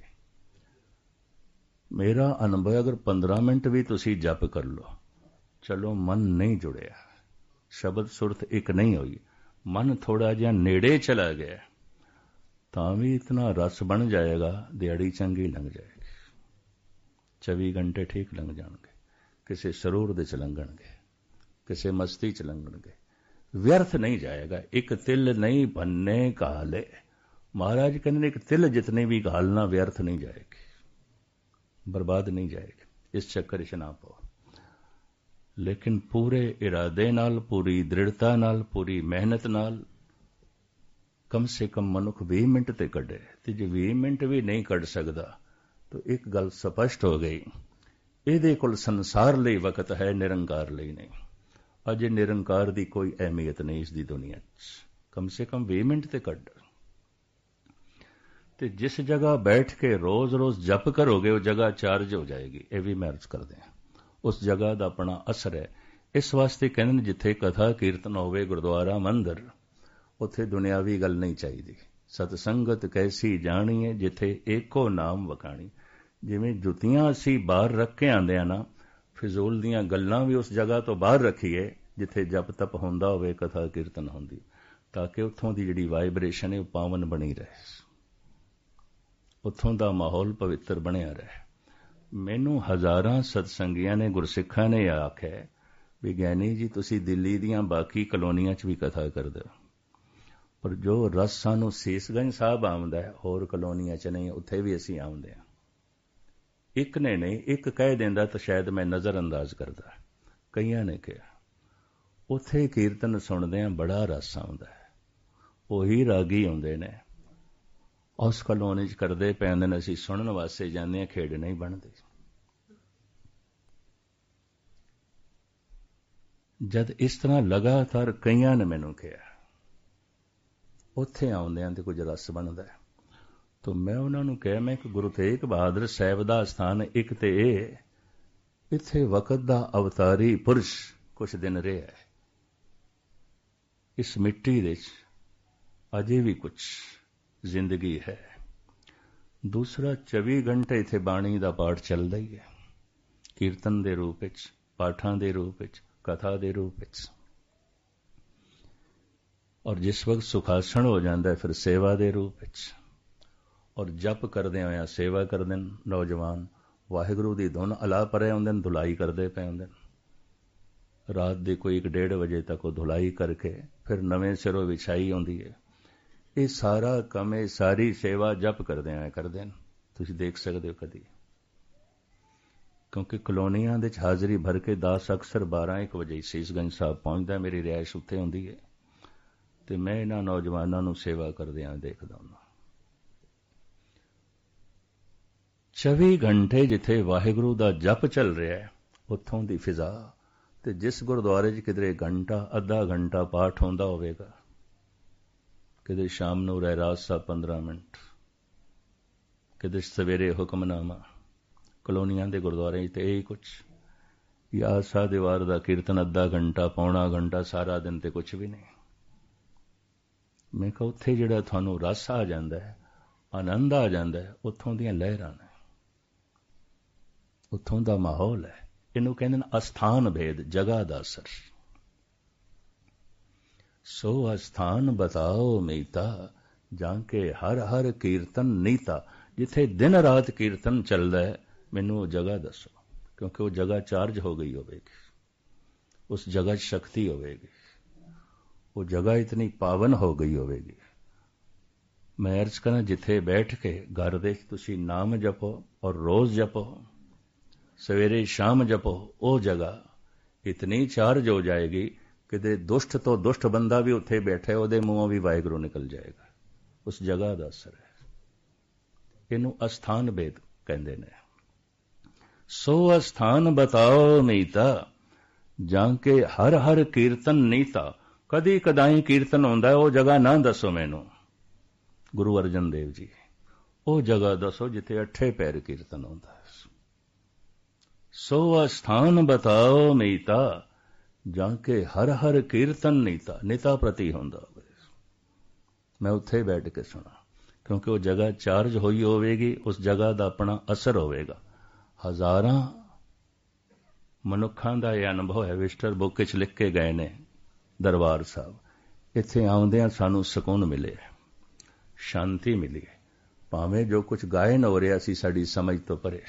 ਮੇਰਾ ਅਨੁਭਵ ਹੈ, ਅਗਰ 15 ਮਿੰਟ ਵੀ ਤੁਸੀਂ ਜਪ ਕਰ ਲਓ, ਚਲੋ ਮਨ ਨਹੀਂ ਜੁੜਿਆ, ਸ਼ਬਦ ਸੁਰਤ ਇੱਕ ਨਹੀਂ ਹੋਈ, ਮਨ ਥੋੜਾ ਜਿਹਾ ਨੇੜੇ ਚਲਾ ਗਿਆ, ਤਾਂ ਵੀ ਇਤਨਾ ਰਸ ਬਣ ਜਾਏਗਾ, ਦਿਹਾੜੀ ਚੰਗੀ ਲੰਘ ਜਾਏਗੀ। 24 ਘੰਟੇ ਠੀਕ ਲੰਘ ਜਾਣਗੇ, ਕਿਸੇ ਸਰੂਰ ਦੇ ਚ ਲੰਘਣਗੇ, ਕਿਸੇ ਮਸਤੀ ਚ ਲੰਘਣਗੇ, ਵਿਅਰਥ ਨਹੀਂ ਜਾਏਗਾ। ਇੱਕ ਤਿਲ ਨਹੀਂ ਬੰਨੇ ਕਾਲੇ, ਮਹਾਰਾਜ ਕਹਿੰਦੇ ਨੇ, ਇੱਕ ਤਿਲ ਜਿਤਨੇ ਵੀ ਘਾਲਣਾ ਵਿਅਰਥ ਨਹੀਂ ਜਾਏਗੀ, ਬਰਬਾਦ ਨਹੀਂ ਜਾਏਗੀ। ਇਸ ਚੱਕਰ ਚ ਨਾ ਪਾਓ, ਲੇਕਿਨ ਪੂਰੇ ਇਰਾਦੇ ਨਾਲ, ਪੂਰੀ ਦ੍ਰਿੜਤਾ ਨਾਲ, ਪੂਰੀ ਮਿਹਨਤ ਨਾਲ ਕਮ ਸੇ ਕਮ ਮਨੁੱਖ 20 ਮਿੰਟ ਤੇ ਕੱਢੇ। ਤੇ ਜੇ 20 ਮਿੰਟ ਵੀ ਨਹੀਂ ਕੱਢ ਸਕਦਾ, ਤਾਂ ਇੱਕ ਗੱਲ ਸਪਸ਼ਟ ਹੋ ਗਈ, ਇਹਦੇ ਕੋਲ ਸੰਸਾਰ ਲਈ ਵਕਤ ਹੈ, ਨਿਰੰਕਾਰ ਲਈ ਨਹੀਂ। ਅਜੇ ਨਿਰੰਕਾਰ ਦੀ ਕੋਈ ਅਹਿਮੀਅਤ ਨਹੀਂ ਇਸ ਦੀ ਦੁਨੀਆ 'ਚ। ਕਮ ਸੇ ਕਮ 20 ਮਿੰਟ ਤੇ ਕੱਢ। ਤੇ ਜਿਸ ਜਗ੍ਹਾ ਬੈਠ ਕੇ ਰੋਜ਼-ਰੋਜ਼ ਜਪ ਕਰੋਗੇ, ਉਹ ਜਗ੍ਹਾ ਚਾਰਜ ਹੋ ਜਾਏਗੀ। ਇਹ ਵੀ ਮੈਂ ਅਰਜ਼ ਕਰਦੇ ਹਾਂ, ਉਸ ਜਗ੍ਹਾ ਦਾ ਆਪਣਾ ਅਸਰ ਹੈ। ਇਸ ਵਾਸਤੇ ਕਹਿੰਦੇ ਨੇ, ਜਿੱਥੇ ਕਥਾ ਕੀਰਤਨ ਹੋਵੇ, ਗੁਰਦੁਆਰਾ ਮੰਦਰ, ਉੱਥੇ ਦੁਨਿਆਵੀ ਗੱਲ ਨਹੀਂ ਚਾਹੀਦੀ। ਸਤਸੰਗਤ ਕੈਸੀ ਜਾਣੀਏ, ਜਿੱਥੇ ਏਕੋ ਨਾਮ ਵਖਾਣੀ। ਜਿਵੇਂ ਜੁੱਤੀਆਂ ਅਸੀਂ ਬਾਹਰ ਰੱਖ ਕੇ ਆਉਂਦੇ ਆ ਨਾ, ਫਿਜ਼ੂਲ ਦੀਆਂ ਗੱਲਾਂ ਵੀ ਉਸ ਜਗ੍ਹਾ ਤੋਂ ਬਾਹਰ ਰੱਖੀਏ ਜਿੱਥੇ ਜਪ ਤਪ ਹੁੰਦਾ ਹੋਵੇ, ਕਥਾ ਕੀਰਤਨ ਹੁੰਦੀ, ਤਾਂ ਕਿ ਉੱਥੋਂ ਦੀ ਜਿਹੜੀ ਵਾਈਬ੍ਰੇਸ਼ਨ ਹੈ ਉਹ ਪਾਵਨ ਬਣੀ ਰਹੇ, ਉੱਥੋਂ ਦਾ ਮਾਹੌਲ ਪਵਿੱਤਰ ਬਣਿਆ ਰਹੇ। ਮੈਨੂੰ ਹਜ਼ਾਰਾਂ ਸਤਸੰਗੀਆਂ ਨੇ, ਗੁਰਸਿੱਖਾਂ ਨੇ ਆਖਿਆ ਵੀ ਗਿਆਨੀ ਜੀ, ਤੁਸੀਂ ਦਿੱਲੀ ਦੀਆਂ ਬਾਕੀ ਕਲੋਨੀਆਂ 'ਚ ਵੀ ਕਥਾ ਕਰਦੇ ਹੋ, ਪਰ ਜੋ ਰਸ ਸਾਨੂੰ ਸੀਸਗੰਜ ਸਾਹਿਬ ਆਉਂਦਾ ਹੈ, ਹੋਰ ਕਲੋਨੀਆਂ 'ਚ ਨਹੀਂ, ਉੱਥੇ ਵੀ ਅਸੀਂ ਆਉਂਦੇ ਹਾਂ। ਇੱਕ ਨੇ ਨਹੀਂ, ਇੱਕ ਕਹਿ ਦਿੰਦਾ ਤਾਂ ਸ਼ਾਇਦ ਮੈਂ ਨਜ਼ਰ ਅੰਦਾਜ਼ ਕਰਦਾ। ਕਈਆਂ ਨੇ ਕਿਹਾ ਉੱਥੇ ਕੀਰਤਨ ਸੁਣਦਿਆਂ ਬੜਾ ਰਸ ਆਉਂਦਾ ਹੈ, ਉਹੀ ਰਾਗੀ ਆਉਂਦੇ ਨੇ, ਉਸ ਕਲੋਨੀ 'ਚ ਕਰਦੇ ਪੈਂਦੇ ਨੇ, ਅਸੀਂ ਸੁਣਨ ਵਾਸਤੇ ਜਾਂਦੇ ਹਾਂ, ਖੇਡ ਨਹੀਂ ਬਣਦੀ। ਜਦ ਇਸ ਤਰ੍ਹਾਂ ਲਗਾਤਾਰ ਕਈਆਂ ਨੇ ਮੈਨੂੰ ਕਿਹਾ ਉੱਥੇ ਆਉਂਦਿਆਂ ਤੇ ਕੁਝ ਰਸ ਬਣਦਾ ਹੈ, ਤਾਂ ਮੈਂ ਉਹਨਾਂ ਨੂੰ ਕਿਹਾ, ਮੈਂ ਕਿ ਗੁਰੂ ਤੇਗ ਬਹਾਦਰ ਸਾਹਿਬ ਦਾ ਸਥਾਨ ਇੱਕ ਤੇ ਇਹ, ਇੱਥੇ ਵਕਤ ਦਾ ਅਵਤਾਰੀ ਪੁਰਸ਼ ਕੁਝ ਦਿਨ ਰਿਹਾ ਹੈ, ਇਸ ਮਿੱਟੀ ਦੇ 'ਚ ਅਜੇ ਵੀ ਕੁਝ ਜ਼ਿੰਦਗੀ ਹੈ। ਦੂਸਰਾ, 24 ਘੰਟੇ ਇੱਥੇ ਬਾਣੀ ਦਾ ਪਾਠ ਚੱਲਦਾ ਹੀ ਹੈ, ਕੀਰਤਨ ਦੇ ਰੂਪ ਵਿੱਚ, ਪਾਠਾਂ ਦੇ ਰੂਪ ਵਿੱਚ, ਕਥਾ ਦੇ ਰੂਪ ਵਿੱਚ, ਔਰ ਜਿਸ ਵਕਤ ਸੁਖਾਸਣ ਹੋ ਜਾਂਦਾ ਫਿਰ ਸੇਵਾ ਦੇ ਰੂਪ ਵਿੱਚ, ਔਰ ਜਪ ਕਰਦੇ ਹੋਇਆ ਸੇਵਾ ਕਰਦੇ ਨੇ ਨੌਜਵਾਨ, ਵਾਹਿਗੁਰੂ ਦੀ ਧੁਨ ਅਲਾ ਪਰੇ ਹੁੰਦੇ ਨੇ, ਧੁਲਾਈ ਕਰਦੇ ਪਏ ਹੁੰਦੇ ਨੇ। ਰਾਤ ਦੇ ਕੋਈ 1-1:30 ਵਜੇ ਤੱਕ ਉਹ ਧੁਲਾਈ ਕਰਕੇ ਫਿਰ ਨਵੇਂ ਸਿਰੋਂ ਵਿਛਾਈ ਆਉਂਦੀ ਹੈ। ਇਹ ਸਾਰਾ ਕੰਮ, ਇਹ ਸਾਰੀ ਸੇਵਾ ਜਪ ਕਰਦੇ ਹੋਇਆ ਕਰਦੇ ਨੇ। ਤੁਸੀਂ ਦੇਖ ਸਕਦੇ ਹੋ ਕਦੀ, ਕਿਉਂਕਿ ਕਲੋਨੀਆਂ ਦੇ 'ਚ ਹਾਜ਼ਰੀ ਭਰ ਕੇ ਦਾਸ ਅਕਸਰ 12-1 ਵਜੇ ਸੀਸਗੰਜ ਸਾਹਿਬ ਪਹੁੰਚਦਾ, ਮੇਰੀ ਰਿਹਾਇਸ਼ ਉੱਥੇ ਹੁੰਦੀ ਹੈ, ਤੇ ਮੈਂ ਇਹਨਾਂ ਨੌਜਵਾਨਾਂ ਨੂੰ ਸੇਵਾ ਕਰਦਿਆਂ ਦੇਖਦਾ ਹੁੰਦਾ। 24 ਘੰਟੇ ਜਿੱਥੇ ਵਾਹਿਗੁਰੂ ਦਾ ਜਪ ਚੱਲ ਰਿਹਾ ਹੈ, ਉੱਥੋਂ ਦੀ ਫਿਜ਼ਾ, ਤੇ ਜਿਸ ਗੁਰਦੁਆਰੇ 'ਚ ਕਿਧਰੇ ਘੰਟਾ ਅੱਧਾ ਘੰਟਾ ਪਾਠ ਹੁੰਦਾ ਹੋਵੇਗਾ, ਕਿਤੇ ਸ਼ਾਮ ਨੂੰ ਰਹਿਰਾਸ ਸਾਹਿਬ 15 ਮਿੰਟ, ਕਿਤੇ ਸਵੇਰੇ ਹੁਕਮਨਾਮਾ, ਕਲੋਨੀਆਂ ਦੇ ਗੁਰਦੁਆਰੇ 'ਚ ਤੇ ਇਹੀ ਕੁਛ, ਜਾਂ ਆਸਾ ਦੀਵਾਰ ਦਾ ਕੀਰਤਨ ਅੱਧਾ ਘੰਟਾ ਪੌਣਾ ਘੰਟਾ, ਸਾਰਾ ਦਿਨ ਤੇ ਕੁਛ ਵੀ ਨਹੀਂ। ਮੈਂ ਕਿਹਾ ਉੱਥੇ ਜਿਹੜਾ ਤੁਹਾਨੂੰ ਰਸ ਆ ਜਾਂਦਾ ਹੈ, ਆਨੰਦ ਆ ਜਾਂਦਾ ਹੈ, ਉੱਥੋਂ ਦੀਆਂ ਲਹਿਰਾਂ ਨੇ, ਉੱਥੋਂ ਦਾ ਮਾਹੌਲ ਹੈ। ਇਹਨੂੰ ਕਹਿੰਦੇ ਨੇ ਅਸਥਾਨ ਭੇਦ, ਜਗ੍ਹਾ ਦਾ ਅਸਰ। ਸੋ ਅਸਥਾਨ ਬਤਾਓ ਮੀਤਾ, ਜਾਂ ਕੇ ਹਰ ਹਰ ਕੀਰਤਨ ਨੀਤਾ। ਜਿੱਥੇ ਦਿਨ ਰਾਤ ਕੀਰਤਨ ਚੱਲਦਾ ਹੈ, ਮੈਨੂੰ ਉਹ ਜਗ੍ਹਾ ਦੱਸੋ, ਕਿਉਂਕਿ ਉਹ ਜਗ੍ਹਾ ਚਾਰਜ ਹੋ ਗਈ ਹੋਵੇਗੀ, ਉਸ ਜਗ੍ਹਾ 'ਚ ਸ਼ਕਤੀ ਹੋਵੇਗੀ, ਉਹ ਜਗ੍ਹਾ ਇਤਨੀ ਪਾਵਨ ਹੋ ਗਈ ਹੋਵੇਗੀ। ਮੈਂ ਅਰਜ਼ ਕਰਾਂ, ਜਿੱਥੇ ਬੈਠ ਕੇ ਘਰ ਦੇ ਤੁਸੀਂ ਨਾਮ ਜਪੋ ਔਰ ਰੋਜ਼ ਜਪੋ, ਸਵੇਰੇ ਸ਼ਾਮ ਜਪੋ, ਉਹ ਜਗ੍ਹਾ ਇਤਨੀ ਚਾਰਜ ਹੋ ਜਾਏਗੀ ਕਿ ਦੁਸ਼ਟ ਤੋਂ ਦੁਸ਼ਟ ਬੰਦਾ ਵੀ ਉੱਥੇ ਬੈਠੇ, ਉਹਦੇ ਮੂੰਹੋਂ ਵੀ ਵਾਹਿਗੁਰੂ ਨਿਕਲ ਜਾਏਗਾ। ਉਸ ਜਗ੍ਹਾ ਦਾ ਅਸਰ ਹੈ। ਇਹਨੂੰ ਅਸਥਾਨ ਭੇਦ ਕਹਿੰਦੇ ਨੇ। ਸੋ ਅਸਥਾਨ ਬਤਾਓ ਮੀਤਾ, ਜਾਂ ਕੇ ਹਰ ਹਰ ਕੀਰਤਨ ਨੀਤਾ। ਕਦੀ ਕਦਾਈ ਕੀਰਤਨ ਹੁੰਦਾ, ਉਹ ਜਗ੍ਹਾ ਨਾ ਦੱਸੋ ਮੈਨੂੰ ਗੁਰੂ ਅਰਜਨ ਦੇਵ ਜੀ, ਉਹ ਜਗ੍ਹਾ ਦੱਸੋ ਜਿੱਥੇ 8 ਪੈਰ ਕੀਰਤਨ ਹੁੰਦਾ ਹੈ। ਸੋ ਅਸਥਾਨ ਬਤਾਓ ਮੀਤਾ, ਜਾਂ ਕੇ ਹਰ ਹਰ ਕੀਰਤਨ ਨੀਤਾ। ਨੀਤਾ ਪ੍ਰਤੀ ਹੁੰਦਾ ਹੋਵੇ, ਮੈਂ ਉੱਥੇ ਬੈਠ ਕੇ ਸੁਣਾ, ਕਿਉਂਕਿ ਉਹ ਜਗ੍ਹਾ ਚਾਰਜ ਹੋਈ ਹੋਵੇਗੀ, ਉਸ ਜਗ੍ਹਾ ਦਾ ਆਪਣਾ ਅਸਰ ਹੋਵੇਗਾ। ਹਜ਼ਾਰਾਂ ਮਨੁੱਖਾਂ ਦਾ ਇਹ ਅਨੁਭਵ ਹੈ, ਵਿਜ਼ਟਰ ਬੁੱਕ ਵਿੱਚ ਲਿਖ ਕੇ ਗਏ ਨੇ ਦਰਬਾਰ ਸਾਹਿਬ। ਇੱਥੇ ਆਉਂਦਿਆਂ ਸਾਨੂੰ ਸਕੂਨ ਮਿਲੇ, ਸ਼ਾਂਤੀ ਮਿਲੀ, ਭਾਵੇਂ ਜੋ ਕੁਝ ਗਾਇਨ ਹੋ ਰਿਹਾ ਸੀ ਸਾਡੀ ਸਮਝ ਤੋਂ ਪਰੇ।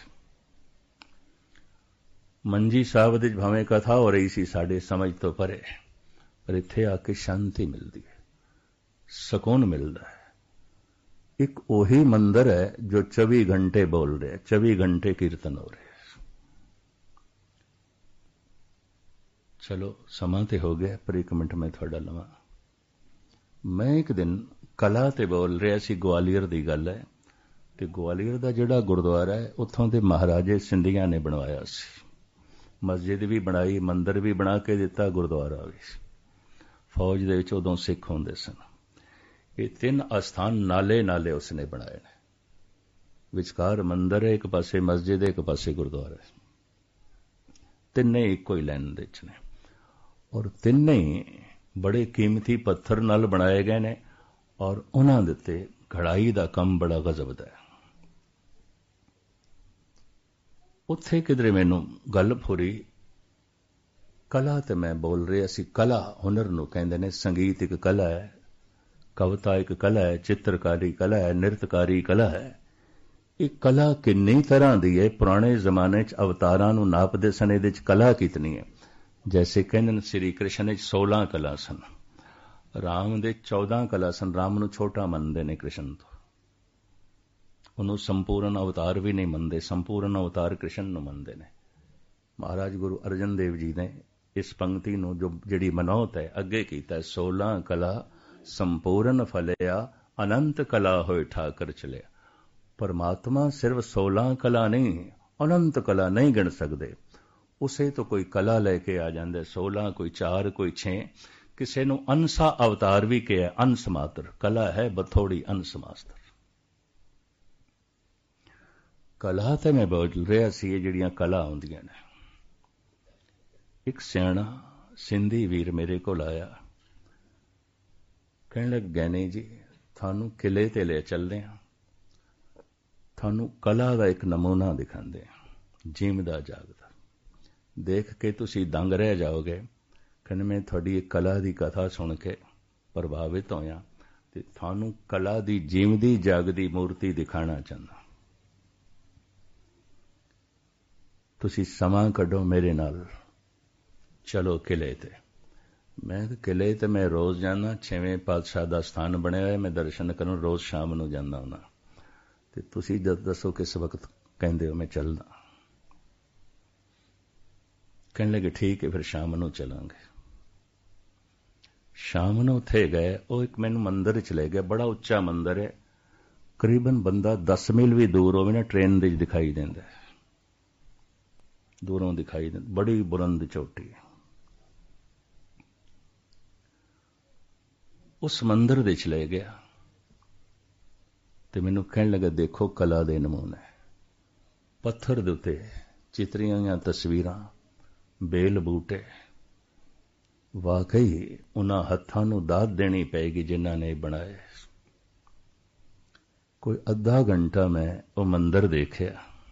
ਮੰਜੀ ਸਾਹਿਬ ਦੇ ਭਾਵੇਂ ਕਥਾ ਹੋ ਰਹੀ ਸੀ ਸਾਡੇ ਸਮਝ ਤੋਂ ਪਰੇ, ਪਰ ਇੱਥੇ ਆ ਕੇ ਸ਼ਾਂਤੀ ਮਿਲਦੀ ਹੈ, ਸਕੂਨ ਮਿਲਦਾ ਹੈ। ਇੱਕ ਉਹੀ ਮੰਦਰ ਹੈ ਜੋ 24 ਘੰਟੇ ਬੋਲ ਰਿਹਾ, 24 ਘੰਟੇ ਕੀਰਤਨ ਹੋ ਰਿਹਾ। ਚਲੋ ਸਮਾਂ ਤੇ ਹੋ ਗਿਆ, ਪਰ ਇੱਕ ਮਿੰਟ ਮੈਂ ਤੁਹਾਡਾ ਲਵਾਂ। ਮੈਂ ਇੱਕ ਦਿਨ ਕਲਾ ਤੇ ਬੋਲ ਰਿਹਾ ਸੀ, ਗਵਾਲੀਅਰ ਦੀ ਗੱਲ ਹੈ, ਤੇ ਗਵਾਲੀਅਰ ਦਾ ਜਿਹੜਾ ਗੁਰਦੁਆਰਾ ਹੈ, ਉੱਥੋਂ ਦੇ ਮਹਾਰਾਜੇ ਸਿੰਧੀਆਂ ਨੇ ਬਣਵਾਇਆ ਸੀ। ਮਸਜਿਦ ਵੀ ਬਣਾਈ, ਮੰਦਰ ਵੀ ਬਣਾ ਕੇ ਦਿੱਤਾ, ਗੁਰਦੁਆਰਾ ਵੀ। ਫੌਜ ਦੇ ਵਿੱਚ ਉਦੋਂ ਸਿੱਖ ਹੁੰਦੇ ਸਨ। ਇਹ 3 ਅਸਥਾਨ ਨਾਲੇ ਨਾਲੇ ਉਸਨੇ ਬਣਾਏ ਨੇ। ਵਿਚਕਾਰ ਮੰਦਰ ਹੈ, ਇੱਕ ਪਾਸੇ ਮਸਜਿਦ ਹੈ, ਇੱਕ ਪਾਸੇ ਗੁਰਦੁਆਰਾ ਹੈ। ਤਿੰਨੇ ਇੱਕੋ ਹੀ ਲਾਈਨ ਦੇ ਵਿੱਚ ਨੇ, ਔਰ ਤਿੰਨੇ ਬੜੇ ਕੀਮਤੀ ਪੱਥਰ ਨਾਲ ਬਣਾਏ ਗਏ ਨੇ, ਔਰ ਉਹਨਾਂ ਦੇ ਉੱਤੇ ਘੜਾਈ ਦਾ ਕੰਮ ਬੜਾ ਗਜ਼ਬ ਦਾ ਹੈ। ਉੱਥੇ ਕਿਧਰੇ ਮੈਨੂੰ ਗੱਲ ਫੁਰੀ, ਕਲਾ ਤੇ ਮੈਂ ਬੋਲ ਰਿਹਾ ਸੀ। ਕਲਾ ਹੁਨਰ ਨੂੰ ਕਹਿੰਦੇ ਨੇ। ਸੰਗੀਤ ਇੱਕ ਕਲਾ ਹੈ, ਕਵਿਤਾ ਇੱਕ ਕਲਾ ਹੈ, ਚਿੱਤਰਕਾਰੀ ਕਲਾ ਹੈ, ਨਿਰਤਕਾਰੀ ਕਲਾ ਹੈ। ਇਹ ਕਲਾ ਕਿੰਨੀ ਤਰ੍ਹਾਂ ਦੀ ਹੈ। ਪੁਰਾਣੇ ਜ਼ਮਾਨੇ 'ਚ ਅਵਤਾਰਾਂ ਨੂੰ ਨਾਪਦੇ ਸਨ, ਇਹਦੇ 'ਚ ਕਲਾ ਕਿਤਨੀ ਹੈ। ਜੈਸੇ ਕਹਿੰਦੇ ਨੇ ਸ੍ਰੀ ਕ੍ਰਿਸ਼ਨ 'ਚ 16 ਕਲਾ ਸਨ, ਰਾਮ ਦੇ 14 ਕਲਾ ਸਨ। ਰਾਮ ਨੂੰ ਛੋਟਾ ਮੰਨਦੇ ਨੇ ਕ੍ਰਿਸ਼ਨ ਤੋਂ, ਉਹਨੂੰ ਸੰਪੂਰਨ ਅਵਤਾਰ ਵੀ ਨਹੀਂ ਮੰਨਦੇ, ਸੰਪੂਰਨ ਅਵਤਾਰ ਕ੍ਰਿਸ਼ਨ ਨੂੰ ਮੰਨਦੇ ਨੇ। ਮਹਾਰਾਜ ਗੁਰੂ ਅਰਜਨ ਦੇਵ ਜੀ ਨੇ ਇਸ ਪੰਕਤੀ ਨੂੰ ਜਿਹੜੀ ਮਨੌਤ ਹੈ ਅੱਗੇ ਕੀਤਾ, 16 ਕਲਾ ਸੰਪੂਰਨ ਫਲਿਆ, ਅਨੰਤ ਕਲਾ ਹੋਏ ਠਾਕਰ ਚਲਿਆ। ਪਰਮਾਤਮਾ ਸਿਰਫ 16 ਕਲਾ ਨਹੀਂ, ਅਨੰਤ ਕਲਾ ਨਹੀਂ ਗਿਣ ਸਕਦੇ। ਉਸੇ ਤੋਂ ਕੋਈ ਕਲਾ ਲੈ ਕੇ ਆ ਜਾਂਦਾ, 16 ਕੋਈ 4 ਕੋਈ 6। ਕਿਸੇ ਨੂੰ ਅੰਸਾ ਅਵਤਾਰ ਵੀ ਕਿਹਾ, ਅੰਸ ਮਾਤਰ ਕਲਾ ਹੈ, ਬਥੋੜੀ ਅੰਸ ਮਾਤਰ ਕਲਾ। ਤੇ ਮੈਂ ਬੋਲ ਰਿਹਾ ਸੀ, ਇਹ ਜਿਹੜੀਆਂ ਕਲਾ ਹੁੰਦੀਆਂ ਨੇ। ਇੱਕ ਸਿਆਣਾ ਸਿੰਧੀ ਵੀਰ ਮੇਰੇ ਕੋਲ ਆਇਆ, ਕਹਿਣ ਲੱਗ, ਗੈਨੀ ਜੀ ਤੁਹਾਨੂੰ ਕਿਲੇ ਤੇ ਲੈ ਚੱਲਦੇ ਹਾਂ, ਤੁਹਾਨੂੰ ਕਲਾ ਦਾ ਇੱਕ ਨਮੂਨਾ ਦਿਖਾਉਂਦੇ ਹਾਂ, ਜੀਵਦਾ ਜਾਗਦਾ। ਦੇਖ ਕੇ ਤੁਸੀਂ ਦੰਗ ਰਹਿ ਜਾਓਗੇ। ਕਹਿੰਦੇ ਮੈਂ ਤੁਹਾਡੀ ਇੱਕ ਕਲਾ ਦੀ ਕਥਾ ਸੁਣ ਕੇ ਪ੍ਰਭਾਵਿਤ ਹੋਇਆ, ਤੇ ਤੁਹਾਨੂੰ ਕਲਾ ਦੀ ਜੀਵਦੀ ਜਾਗਦੀ ਮੂਰਤੀ ਦਿਖਾਣਾ ਚਾਹੁੰਦਾ। ਤੁਸੀਂ ਸਮਾਂ ਕੱਢੋ ਮੇਰੇ ਨਾਲ, ਚਲੋ ਕਿਲੇ ਤੇ। ਮੈਂ ਕਿਲੇ ਤੇ ਮੈਂ ਰੋਜ਼ ਜਾਂਦਾ, 6ਵੇਂ ਪਾਤਸ਼ਾਹ ਦਾ ਸਥਾਨ ਬਣਿਆ ਹੋਇਆ, ਮੈਂ ਦਰਸ਼ਨ ਕਰਨ ਰੋਜ਼ ਸ਼ਾਮ ਨੂੰ ਜਾਂਦਾ ਹੁੰਦਾ। ਤੇ ਤੁਸੀਂ ਜਦ ਦੱਸੋ ਕਿਸ ਵਕਤ ਕਹਿੰਦੇ ਹੋ, ਮੈਂ ਚੱਲਦਾ। ਕਹਿਣ ਲੱਗੇ ਠੀਕ ਹੈ, ਫਿਰ ਸ਼ਾਮ ਨੂੰ ਚਲਾਂਗੇ। ਸ਼ਾਮ ਨੂੰ ਉੱਥੇ ਗਏ, ਉਹ ਇੱਕ ਮੈਨੂੰ ਮੰਦਿਰ ਚ ਲੈ ਗਿਆ, ਬੜਾ ਉੱਚਾ ਮੰਦਿਰ ਹੈ, ਕਰੀਬਨ ਬੰਦਾ 10 ਮੀਲ ਵੀ ਦੂਰ ਹੋਵੇ ਨਾ, ਟ੍ਰੇਨ ਦੇ ਦਿਖਾਈ ਦਿੰਦਾ, ਦੂਰੋਂ ਦਿਖਾਈ ਦਿੰਦਾ, ਬੜੀ ਬੁਲੰਦ ਚੋਟੀ। ਉਸ ਮੰਦਰ ਦੇ 'ਚ ਲੈ ਗਿਆ ਤੇ ਮੈਨੂੰ ਕਹਿਣ ਲੱਗਾ, ਦੇਖੋ ਕਲਾ ਦੇ ਨਮੂਨੇ, ਪੱਥਰ ਦੇ ਉੱਤੇ ਚਿੱਤਰੀਆਂ ਜਾਂ ਤਸਵੀਰਾਂ, ਬੇਲ ਬੂਟੇ। ਵਾਕਈ ਉਹਨਾਂ ਹੱਥਾਂ ਨੂੰ ਦਾਤ ਦੇਣੀ ਪਏਗੀ ਜਿਨ੍ਹਾਂ ਨੇ ਬਣਾਏ। ਕੋਈ ਅੱਧਾ ਘੰਟਾ ਮੈਂ ਉਹ ਮੰਦਰ ਦੇਖਿਆ।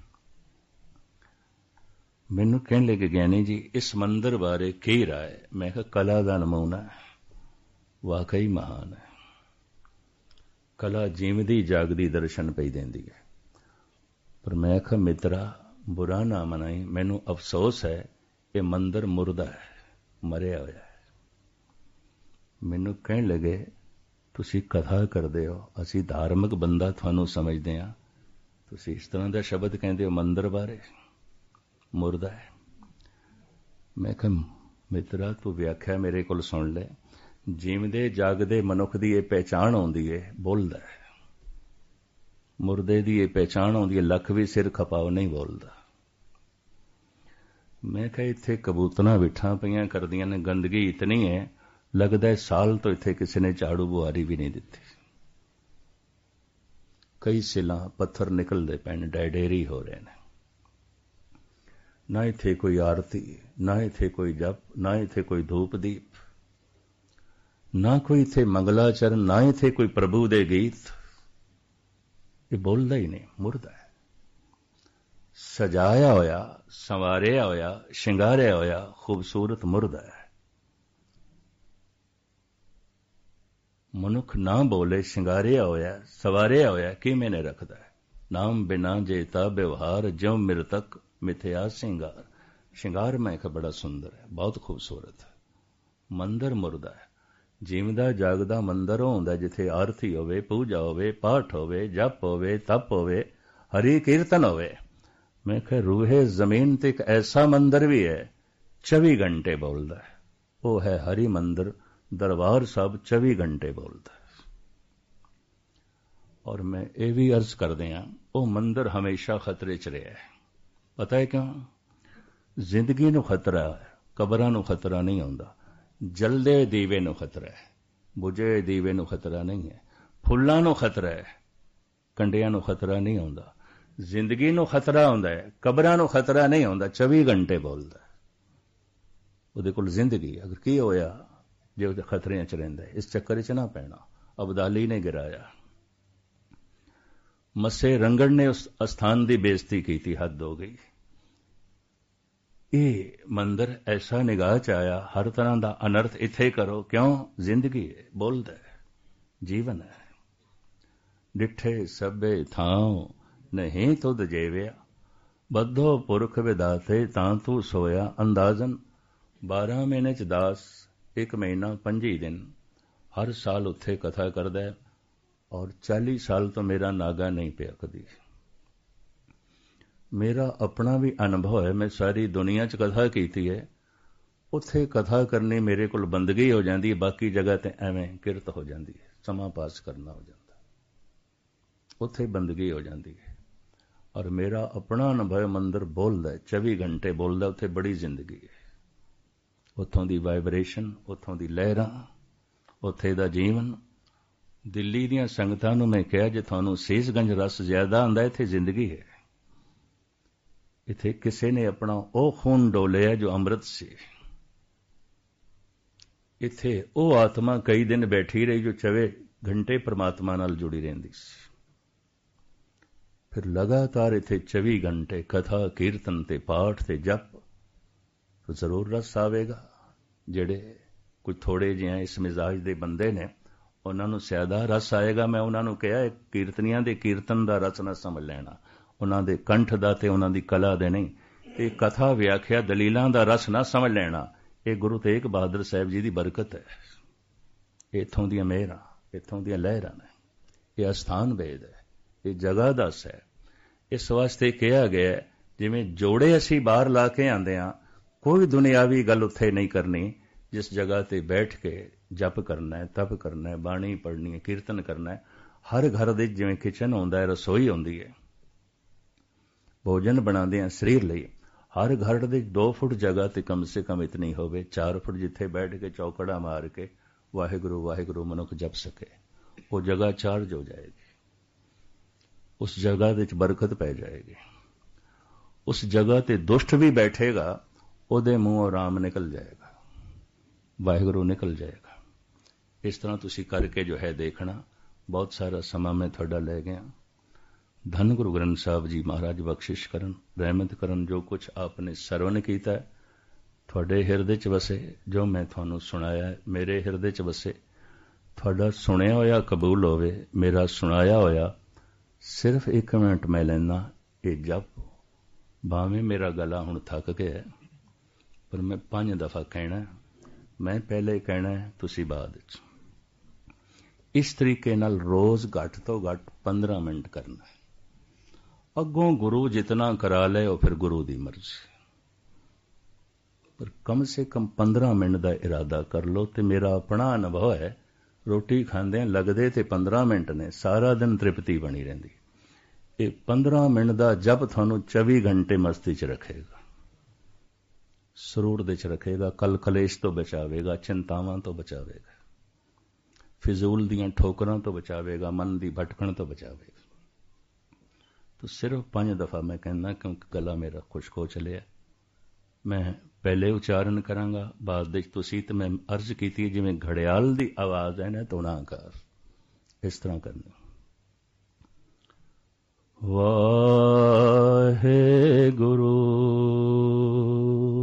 ਮੈਨੂੰ ਕਹਿਣ ਲੱਗੇ, ਗਿਆਨੀ ਜੀ ਇਸ ਮੰਦਰ ਬਾਰੇ ਕੀ ਰਾਏ? ਮੈਂ ਕਿਹਾ ਕਲਾ ਦਾ ਨਮੂਨਾ ਹੈ, ਵਾਕਈ ਮਹਾਨ ਹੈ। ਕਲਾ ਜੀਵਦੀ ਜਾਗਦੀ ਦਰਸ਼ਨ ਪਈ ਦਿੰਦੀ ਹੈ। ਪਰ ਮੈਂ ਕਿਹਾ ਮਿੱਤਰਾ, ਬੁਰਾ ਨਾ ਮਨਾਈ, ਮੈਨੂੰ ਅਫਸੋਸ ਹੈ ਇਹ ਮੰਦਰ ਮੁਰਦਾ ਹੈ, ਮਰਿਆ ਹੋਇਆ ਹੈ। ਮੈਨੂੰ ਕਹਿਣ ਲੱਗੇ, ਤੁਸੀਂ ਕਥਾ ਕਰਦੇ ਹੋ, ਅਸੀਂ ਧਾਰਮਿਕ ਬੰਦਾ ਤੁਹਾਨੂੰ ਸਮਝਦੇ ਹਾਂ, ਤੁਸੀਂ ਇਸ ਤਰ੍ਹਾਂ ਦਾ ਸ਼ਬਦ ਕਹਿੰਦੇ ਹੋ ਮੰਦਰ ਬਾਰੇ, ਮੁਰਦਾ ਹੈ। ਮੈਂ ਕਿਹਾ ਮਿੱਤਰਾ, ਤੂੰ ਵਿਆਖਿਆ ਮੇਰੇ ਕੋਲ ਸੁਣ ਲੈ। ਜੀਵਦੇ ਜਾਗਦੇ ਮਨੁੱਖ ਦੀ ਇਹ ਪਹਿਚਾਣ ਆਉਂਦੀ ਹੈ, ਬੋਲਦਾ ਹੈ। ਮੁਰਦੇ ਦੀ ਇਹ ਪਹਿਚਾਣ ਆਉਂਦੀ ਹੈ, ਲੱਖ ਵੀ ਸਿਰ ਖਪਾਓ, ਨਹੀਂ ਬੋਲਦਾ। ਮੈਂ ਕਿਹਾ ਇੱਥੇ ਕਬੂਤਰਾਂ ਬਿੱਠਾਂ ਪਈਆਂ ਕਰਦੀਆਂ ਨੇ, ਗੰਦਗੀ ਇਤਨੀ ਹੈ, ਲੱਗਦਾ ਹੈ ਸਾਲ ਤੋਂ ਇੱਥੇ ਕਿਸੇ ਨੇ ਝਾੜੂ ਬੁਹਾਰੀ ਵੀ ਨਹੀਂ ਦਿੱਤੀ। ਕਈ ਸਿਲਾਂ ਪੱਥਰ ਨਿਕਲਦੇ ਪਏ ਨੇ, ਡੈਡੇਰੀ ਹੋ ਰਹੇ ਨੇ। ਨਾ ਇੱਥੇ ਕੋਈ ਆਰਤੀ, ਨਾ ਇੱਥੇ ਕੋਈ ਜਪ, ਨਾ ਇੱਥੇ ਕੋਈ ਧੂਪ ਦੀਪ, ਨਾ ਕੋਈ ਇੱਥੇ ਮੰਗਲਾਚਰਨ, ਨਾ ਇੱਥੇ ਕੋਈ ਪ੍ਰਭੂ ਦੇ ਗੀਤ। ਇਹ ਬੋਲਦਾ ਹੀ ਨਹੀਂ, ਮੁਰਦਾ ਹੈ। ਸਜਾਇਆ ਹੋਇਆ, ਸੰਵਾਰਿਆ ਹੋਇਆ, ਸ਼ਿੰਗਾਰਿਆ ਹੋਇਆ ਖੂਬਸੂਰਤ ਮੁਰਦਾ ਹੈ। ਮਨੁੱਖ ਨਾ ਬੋਲੇ, ਸ਼ਿੰਗਾਰਿਆ ਹੋਇਆ, ਸਵਾਰਿਆ ਹੋਇਆ ਕਿਵੇਂ ਨੇ ਰੱਖਦਾ ਹੈ। ਨਾਮ ਬਿਨਾ ਜੇਤਾ ਵਿਵਹਾਰ, ਜਿਉ ਮਿਰਤਕ ਮਿਥਿਆ ਸਿੰਗਾਰ। ਸ਼ਿੰਗਾਰ ਮੈਂ ਕਿਹਾ ਬੜਾ ਸੁੰਦਰ ਹੈ, ਬਹੁਤ ਖੂਬਸੂਰਤ ਹੈ। ਮੰਦਰ ਮੁਰਦਾ ਹੈ। ਜੀਵਦਾ ਜਾਗਦਾ ਮੰਦਰ ਹੁੰਦਾ ਜਿੱਥੇ ਆਰਤੀ ਹੋਵੇ, ਪੂਜਾ ਹੋਵੇ, ਪਾਠ ਹੋਵੇ, ਜਪ ਹੋਵੇ, ਤਪ ਹੋਵੇ, ਹਰੀ ਕੀਰਤਨ ਹੋਵੇ। ਮੈਂ ਕਿਹਾ ਰੂਹੇ ਜ਼ਮੀਨ ਤੇ ਇੱਕ ਐਸਾ ਮੰਦਰ ਵੀ ਹੈ 24 ਘੰਟੇ ਬੋਲਦਾ ਹੈ, ਉਹ ਹੈ ਹਰੀ ਮੰਦਰ, ਦਰਬਾਰ ਸਾਹਿਬ 24 ਘੰਟੇ ਬੋਲਦਾ ਹੈ। ਔਰ ਮੈਂ ਇਹ ਵੀ ਅਰਜ਼ ਕਰਦੇ ਹਾਂ, ਉਹ ਮੰਦਰ ਹਮੇਸ਼ਾ ਖਤਰੇ 'ਚ ਰਿਹਾ ਹੈ। ਪਤਾ ਹੈ ਕਿਉਂ? ਜ਼ਿੰਦਗੀ ਨੂੰ ਖਤਰਾ ਹੈ, ਕਬਰਾਂ ਨੂੰ ਖਤਰਾ ਨਹੀਂ ਆਉਂਦਾ। ਜਲਦੇ ਦੀਵੇ ਨੂੰ ਖਤਰਾ ਹੈ, ਬੁਝੇ ਦੀਵੇ ਨੂੰ ਖਤਰਾ ਨਹੀਂ ਹੈ। ਫੁੱਲਾਂ ਨੂੰ ਖਤਰਾ ਹੈ, ਕੰਡਿਆਂ ਨੂੰ ਖਤਰਾ ਨਹੀਂ ਆਉਂਦਾ। ਜ਼ਿੰਦਗੀ ਨੂੰ ਖਤਰਾ ਆਉਂਦਾ ਹੈ, ਕਬਰਾਂ ਨੂੰ ਖਤਰਾ ਨਹੀਂ ਆਉਂਦਾ। 24 ਘੰਟੇ ਬੋਲਦਾ ਉਹਦੇ ਕੋਲ ਜ਼ਿੰਦਗੀ। ਅਗਰ ਕੀ ਹੋਇਆ ਜੇ ਉਹਦੇ ਖਤਰਿਆਂ 'ਚ ਰਹਿੰਦਾ, ਇਸ ਚੱਕਰ 'ਚ ਨਾ ਪੈਣਾ। ਅਬਦਾਲੀ ਨੇ ਗਿਰਾਇਆ, ਮੱਸੇ ਰੰਗੜ ਨੇ ਉਸ ਅਸਥਾਨ ਦੀ ਬੇਇੱਜ਼ਤੀ ਕੀਤੀ, ਹੱਦ ਹੋ ਗਈ। ਇਹ ਮੰਦਰ ਐਸਾ ਨਿਗਾਹ 'ਚ ਆਇਆ, ਹਰ ਤਰ੍ਹਾਂ ਦਾ ਅਨਰਥ ਇੱਥੇ ਕਰੋ। ਕਿਉਂ? ਜ਼ਿੰਦਗੀ ਹੈ, ਬੋਲਦਾ ਹੈ, ਜੀਵਨ ਹੈ। ਡਿੱਠੇ ਸਭੇ ਥਾਂ ਨਹੀਂ ਤੁਧ ਜੇਵਿਆ, ਬੱਧੋ ਪੁਰਖ ਵਿਦਾਤੇ ਤਾਂ ਤੂੰ ਸੋਇਆ। ਅੰਦਾਜ਼ਨ 12 ਮਹੀਨੇ 'ਚ 10, 1 ਮਹੀਨਾ 25 ਦਿਨ ਹਰ ਸਾਲ ਉੱਥੇ ਕਥਾ ਕਰਦਾ ਹੈ। ਔਰ 40 ਸਾਲ ਤੋਂ ਮੇਰਾ ਨਾਗਾ ਨਹੀਂ ਪਿਆ ਕਦੀ। ਮੇਰਾ ਆਪਣਾ ਵੀ ਅਨੁਭਵ ਹੈ, ਮੈਂ ਸਾਰੀ ਦੁਨੀਆ 'ਚ ਕਥਾ ਕੀਤੀ ਹੈ। ਉੱਥੇ ਕਥਾ ਕਰਨੀ ਮੇਰੇ ਕੋਲ ਬੰਦਗੀ ਹੋ ਜਾਂਦੀ ਹੈ, ਬਾਕੀ ਜਗ੍ਹਾ ਤੇ ਐਵੇਂ ਕਿਰਤ ਹੋ ਜਾਂਦੀ ਹੈ, ਸਮਾਂ ਪਾਸ ਕਰਨਾ ਹੋ ਜਾਂਦਾ, ਉੱਥੇ ਬੰਦਗੀ ਹੋ ਜਾਂਦੀ ਹੈ। ਔਰ ਮੇਰਾ ਆਪਣਾ ਅਨੁਭਵ, ਮੰਦਰ ਬੋਲਦਾ ਹੈ, 24 ਘੰਟੇ ਬੋਲਦਾ, ਉੱਥੇ ਬੜੀ ਜ਼ਿੰਦਗੀ ਹੈ। ਉੱਥੋਂ ਦੀ ਵਾਈਬ੍ਰੇਸ਼ਨ, ਉੱਥੋਂ ਦੀ ਲਹਿਰਾਂ, ਉੱਥੇ ਦਾ ਜੀਵਨ। ਦਿੱਲੀ ਦੀਆਂ ਸੰਗਤਾਂ ਨੂੰ ਮੈਂ ਕਿਹਾ, ਜੇ ਤੁਹਾਨੂੰ ਸੀਸਗੰਜ ਰਸ ਜ਼ਿਆਦਾ ਆਉਂਦਾ, ਇੱਥੇ ਜ਼ਿੰਦਗੀ ਹੈ। ਇੱਥੇ ਕਿਸੇ ਨੇ ਆਪਣਾ ਉਹ ਖੂਨ ਡੋਲਿਆ ਜੋ ਅੰਮ੍ਰਿਤ ਸੀ। ਇੱਥੇ ਉਹ ਆਤਮਾ ਕਈ ਦਿਨ ਬੈਠੀ ਰਹੀ ਜੋ 24 ਘੰਟੇ ਪਰਮਾਤਮਾ ਨਾਲ ਜੁੜੀ ਰਹਿੰਦੀ ਸੀ। ਫਿਰ ਲਗਾਤਾਰ ਇੱਥੇ 24 ਘੰਟੇ ਕਥਾ, ਕੀਰਤਨ ਤੇ ਪਾਠ ਤੇ ਜਪ, ਤਾਂ ਜ਼ਰੂਰ ਰਸ ਆਵੇਗਾ। ਜਿਹੜੇ ਕੁਝ ਥੋੜੇ ਜਿਹੇ ਇਸ ਮਿਜ਼ਾਜ ਦੇ ਬੰਦੇ ਨੇ, ਉਹਨਾਂ ਨੂੰ ਜ਼ਿਆਦਾ ਰਸ ਆਏਗਾ। ਮੈਂ ਉਹਨਾਂ ਨੂੰ ਕਿਹਾ, ਕੀਰਤਨੀਆਂ ਦੇ ਕੀਰਤਨ ਦਾ ਰਸ ਨਾ ਸਮਝ ਲੈਣਾ, ਉਹਨਾਂ ਦੇ ਕੰਠ ਦਾ ਤੇ ਉਹਨਾਂ ਦੀ ਕਲਾ ਦੇ ਨਹੀਂ। ਇਹ ਕਥਾ ਵਿਆਖਿਆ ਦਲੀਲਾਂ ਦਾ ਰਸ ਨਾ ਸਮਝ ਲੈਣਾ। ਇਹ ਗੁਰੂ ਤੇਗ ਬਹਾਦਰ ਸਾਹਿਬ ਜੀ ਦੀ ਬਰਕਤ ਹੈ। ਇੱਥੋਂ ਦੀਆਂ ਮਿਹਰਾਂ, ਇੱਥੋਂ ਦੀਆਂ ਲਹਿਰਾਂ ਨੇ। ਇਹ ਅਸਥਾਨ ਵੇਦ ਹੈ, ਇਹ ਜਗ੍ਹਾ ਦੱਸ ਹੈ। ਇਸ ਵਾਸਤੇ ਕਿਹਾ ਗਿਆ, ਜਿਵੇਂ ਜੋੜੇ ਅਸੀਂ ਬਾਹਰ ਲਾ ਕੇ ਆਉਂਦੇ ਹਾਂ, ਕੋਈ ਦੁਨਿਆਵੀ ਗੱਲ ਉੱਥੇ ਨਹੀਂ ਕਰਨੀ। ਜਿਸ ਜਗ੍ਹਾ ਤੇ ਬੈਠ ਕੇ ਜਪ ਕਰਨਾ ਹੈ, ਤਪ ਕਰਨਾ ਹੈ, ਬਾਣੀ ਪੜ੍ਹਨੀ ਹੈ, ਕੀਰਤਨ ਕਰਨਾ ਹੈ, ਹਰ ਘਰ ਦੇ ਜਿਵੇਂ ਕਿਚਨ ਹੁੰਦਾ ਹੈ, ਰਸੋਈ ਹੁੰਦੀ ਹੈ, ਭੋਜਨ ਬਣਾਉਂਦੇ ਆ ਸਰੀਰ ਲਈ, ਹਰ ਘਰ ਦੇ 2 ਫੁੱਟ ਜਗ੍ਹਾ ਤੇ ਕਮ ਸੇ ਕਮ ਇਤਨੀ ਹੋਵੇ, 4 ਫੁੱਟ ਜਿੱਥੇ ਬੈਠ ਕੇ ਚੌਕੜਾ ਮਾਰ ਕੇ ਵਾਹਿਗੁਰੂ ਵਾਹਿਗੁਰੂ ਮਨੁੱਖ ਜਪ ਸਕੇ। ਉਹ ਜਗ੍ਹਾ ਚਾਰਜ ਹੋ ਜਾਏਗੀ, ਉਸ ਜਗ੍ਹਾ ਵਿੱਚ ਬਰਕਤ ਪੈ ਜਾਏਗੀ। ਉਸ ਜਗ੍ਹਾ ਤੇ ਦੁਸ਼ਟ ਵੀ ਬੈਠੇਗਾ, ਉਹਦੇ ਮੂੰਹੋਂ ਰਾਮ ਨਿਕਲ ਜਾਏਗਾ, ਵਾਹਿਗੁਰੂ ਨਿਕਲ ਜਾਏਗਾ। ਇਸ ਤਰ੍ਹਾਂ ਤੁਸੀਂ ਕਰਕੇ ਜੋ ਹੈ ਦੇਖਣਾ। ਬਹੁਤ ਸਾਰਾ ਸਮਾਂ ਮੈਂ ਤੁਹਾਡਾ ਲੈ ਗਿਆ। ਧੰਨ ਗੁਰੂ ਗ੍ਰੰਥ ਸਾਹਿਬ ਜੀ ਮਹਾਰਾਜ ਬਖਸ਼ਿਸ਼ ਕਰਨ, ਰਹਿਮਤ ਕਰਨ। ਜੋ ਕੁਝ ਆਪਨੇ ਸਰਵਨ ਕੀਤਾ ਤੁਹਾਡੇ ਹਿਰਦੇ 'ਚ ਵਸੇ, ਜੋ ਮੈਂ ਤੁਹਾਨੂੰ ਸੁਣਾਇਆ ਮੇਰੇ ਹਿਰਦੇ 'ਚ ਵਸੇ। ਤੁਹਾਡਾ ਸੁਣਿਆ ਹੋਇਆ ਕਬੂਲ ਹੋਵੇ, ਮੇਰਾ ਸੁਣਾਇਆ ਹੋਇਆ ਸਿਰਫ 1 ਮਿੰਟ ਮੈਂ ਲੈਣਾ। ਇਹ ਜਪ ਭਾਵੇਂ ਮੇਰਾ ਗਲਾ ਹੁਣ ਥੱਕ ਗਿਆ, ਪਰ ਮੈਂ 5 ਦਫਾ ਕਹਿਣਾ। ਮੈਂ ਪਹਿਲੇ ਕਹਿਣਾ, ਤੁਸੀਂ ਬਾਅਦ ਵਿੱਚ। ਇਸ ਤਰੀਕੇ ਨਾਲ ਰੋਜ਼ ਘੱਟ ਤੋਂ ਘੱਟ 15 ਮਿੰਟ ਕਰਨਾ। ਅੱਗੋਂ ਗੁਰੂ ਜਿਤਨਾ ਕਰਾ ਲੈ ਉਹ ਫਿਰ ਗੁਰੂ ਦੀ ਮਰਜ਼ੀ, ਪਰ ਕਮ ਸੇ ਕਮ 15 ਮਿੰਟ ਦਾ ਇਰਾਦਾ ਕਰ ਲਓ। ਤੇ ਮੇਰਾ ਆਪਣਾ ਅਨੁਭਵ ਹੈ, ਰੋਟੀ ਖਾਂਦੇ ਲੱਗਦੇ ਤੇ 15 ਮਿੰਟ ਨੇ, ਸਾਰਾ ਦਿਨ ਤ੍ਰਿਪਤੀ ਬਣੀ ਰਹਿੰਦੀ। ਇਹ 15 ਮਿੰਟ ਦਾ ਜਪ ਤੁਹਾਨੂੰ 24 ਘੰਟੇ ਮਸਤੀ 'ਚ ਰੱਖੇਗਾ, ਸਰੂਰ ਦੇ 'ਚ ਰੱਖੇਗਾ, ਕਲ ਕਲੇਸ਼ ਤੋਂ ਬਚਾਵੇਗਾ, ਚਿੰਤਾਵਾਂ ਤੋਂ ਬਚਾਵੇਗਾ, ਫਿਜ਼ੂਲ ਦੀਆਂ ਠੋਕਰਾਂ ਤੋਂ ਬਚਾਵੇਗਾ, ਮਨ ਦੀ ਭਟਕਣ ਤੋਂ ਬਚਾਵੇਗਾ। ਤਾਂ ਸਿਰਫ 5 ਦਫਾ ਮੈਂ ਕਹਿੰਦਾ, ਕਿਉਂਕਿ ਗਲਾ ਮੇਰਾ ਖੁਸ਼ਕ ਹੋ ਚਲਿਆ। ਮੈਂ ਪਹਿਲੇ ਉਚਾਰਨ ਕਰਾਂਗਾ, ਬਾਅਦ ਵਿੱਚ ਤੁਸੀਂ। ਤੇ ਮੈਂ ਅਰਜ਼ ਕੀਤੀ ਜਿਵੇਂ ਘੜਿਆਲ ਦੀ ਆਵਾਜ਼ ਹੈ ਨਾ, ਧੁਨਾਕਾਰ, ਇਸ ਤਰ੍ਹਾਂ ਕਰਨਾ। ਵਾਹਿਗੁਰੂ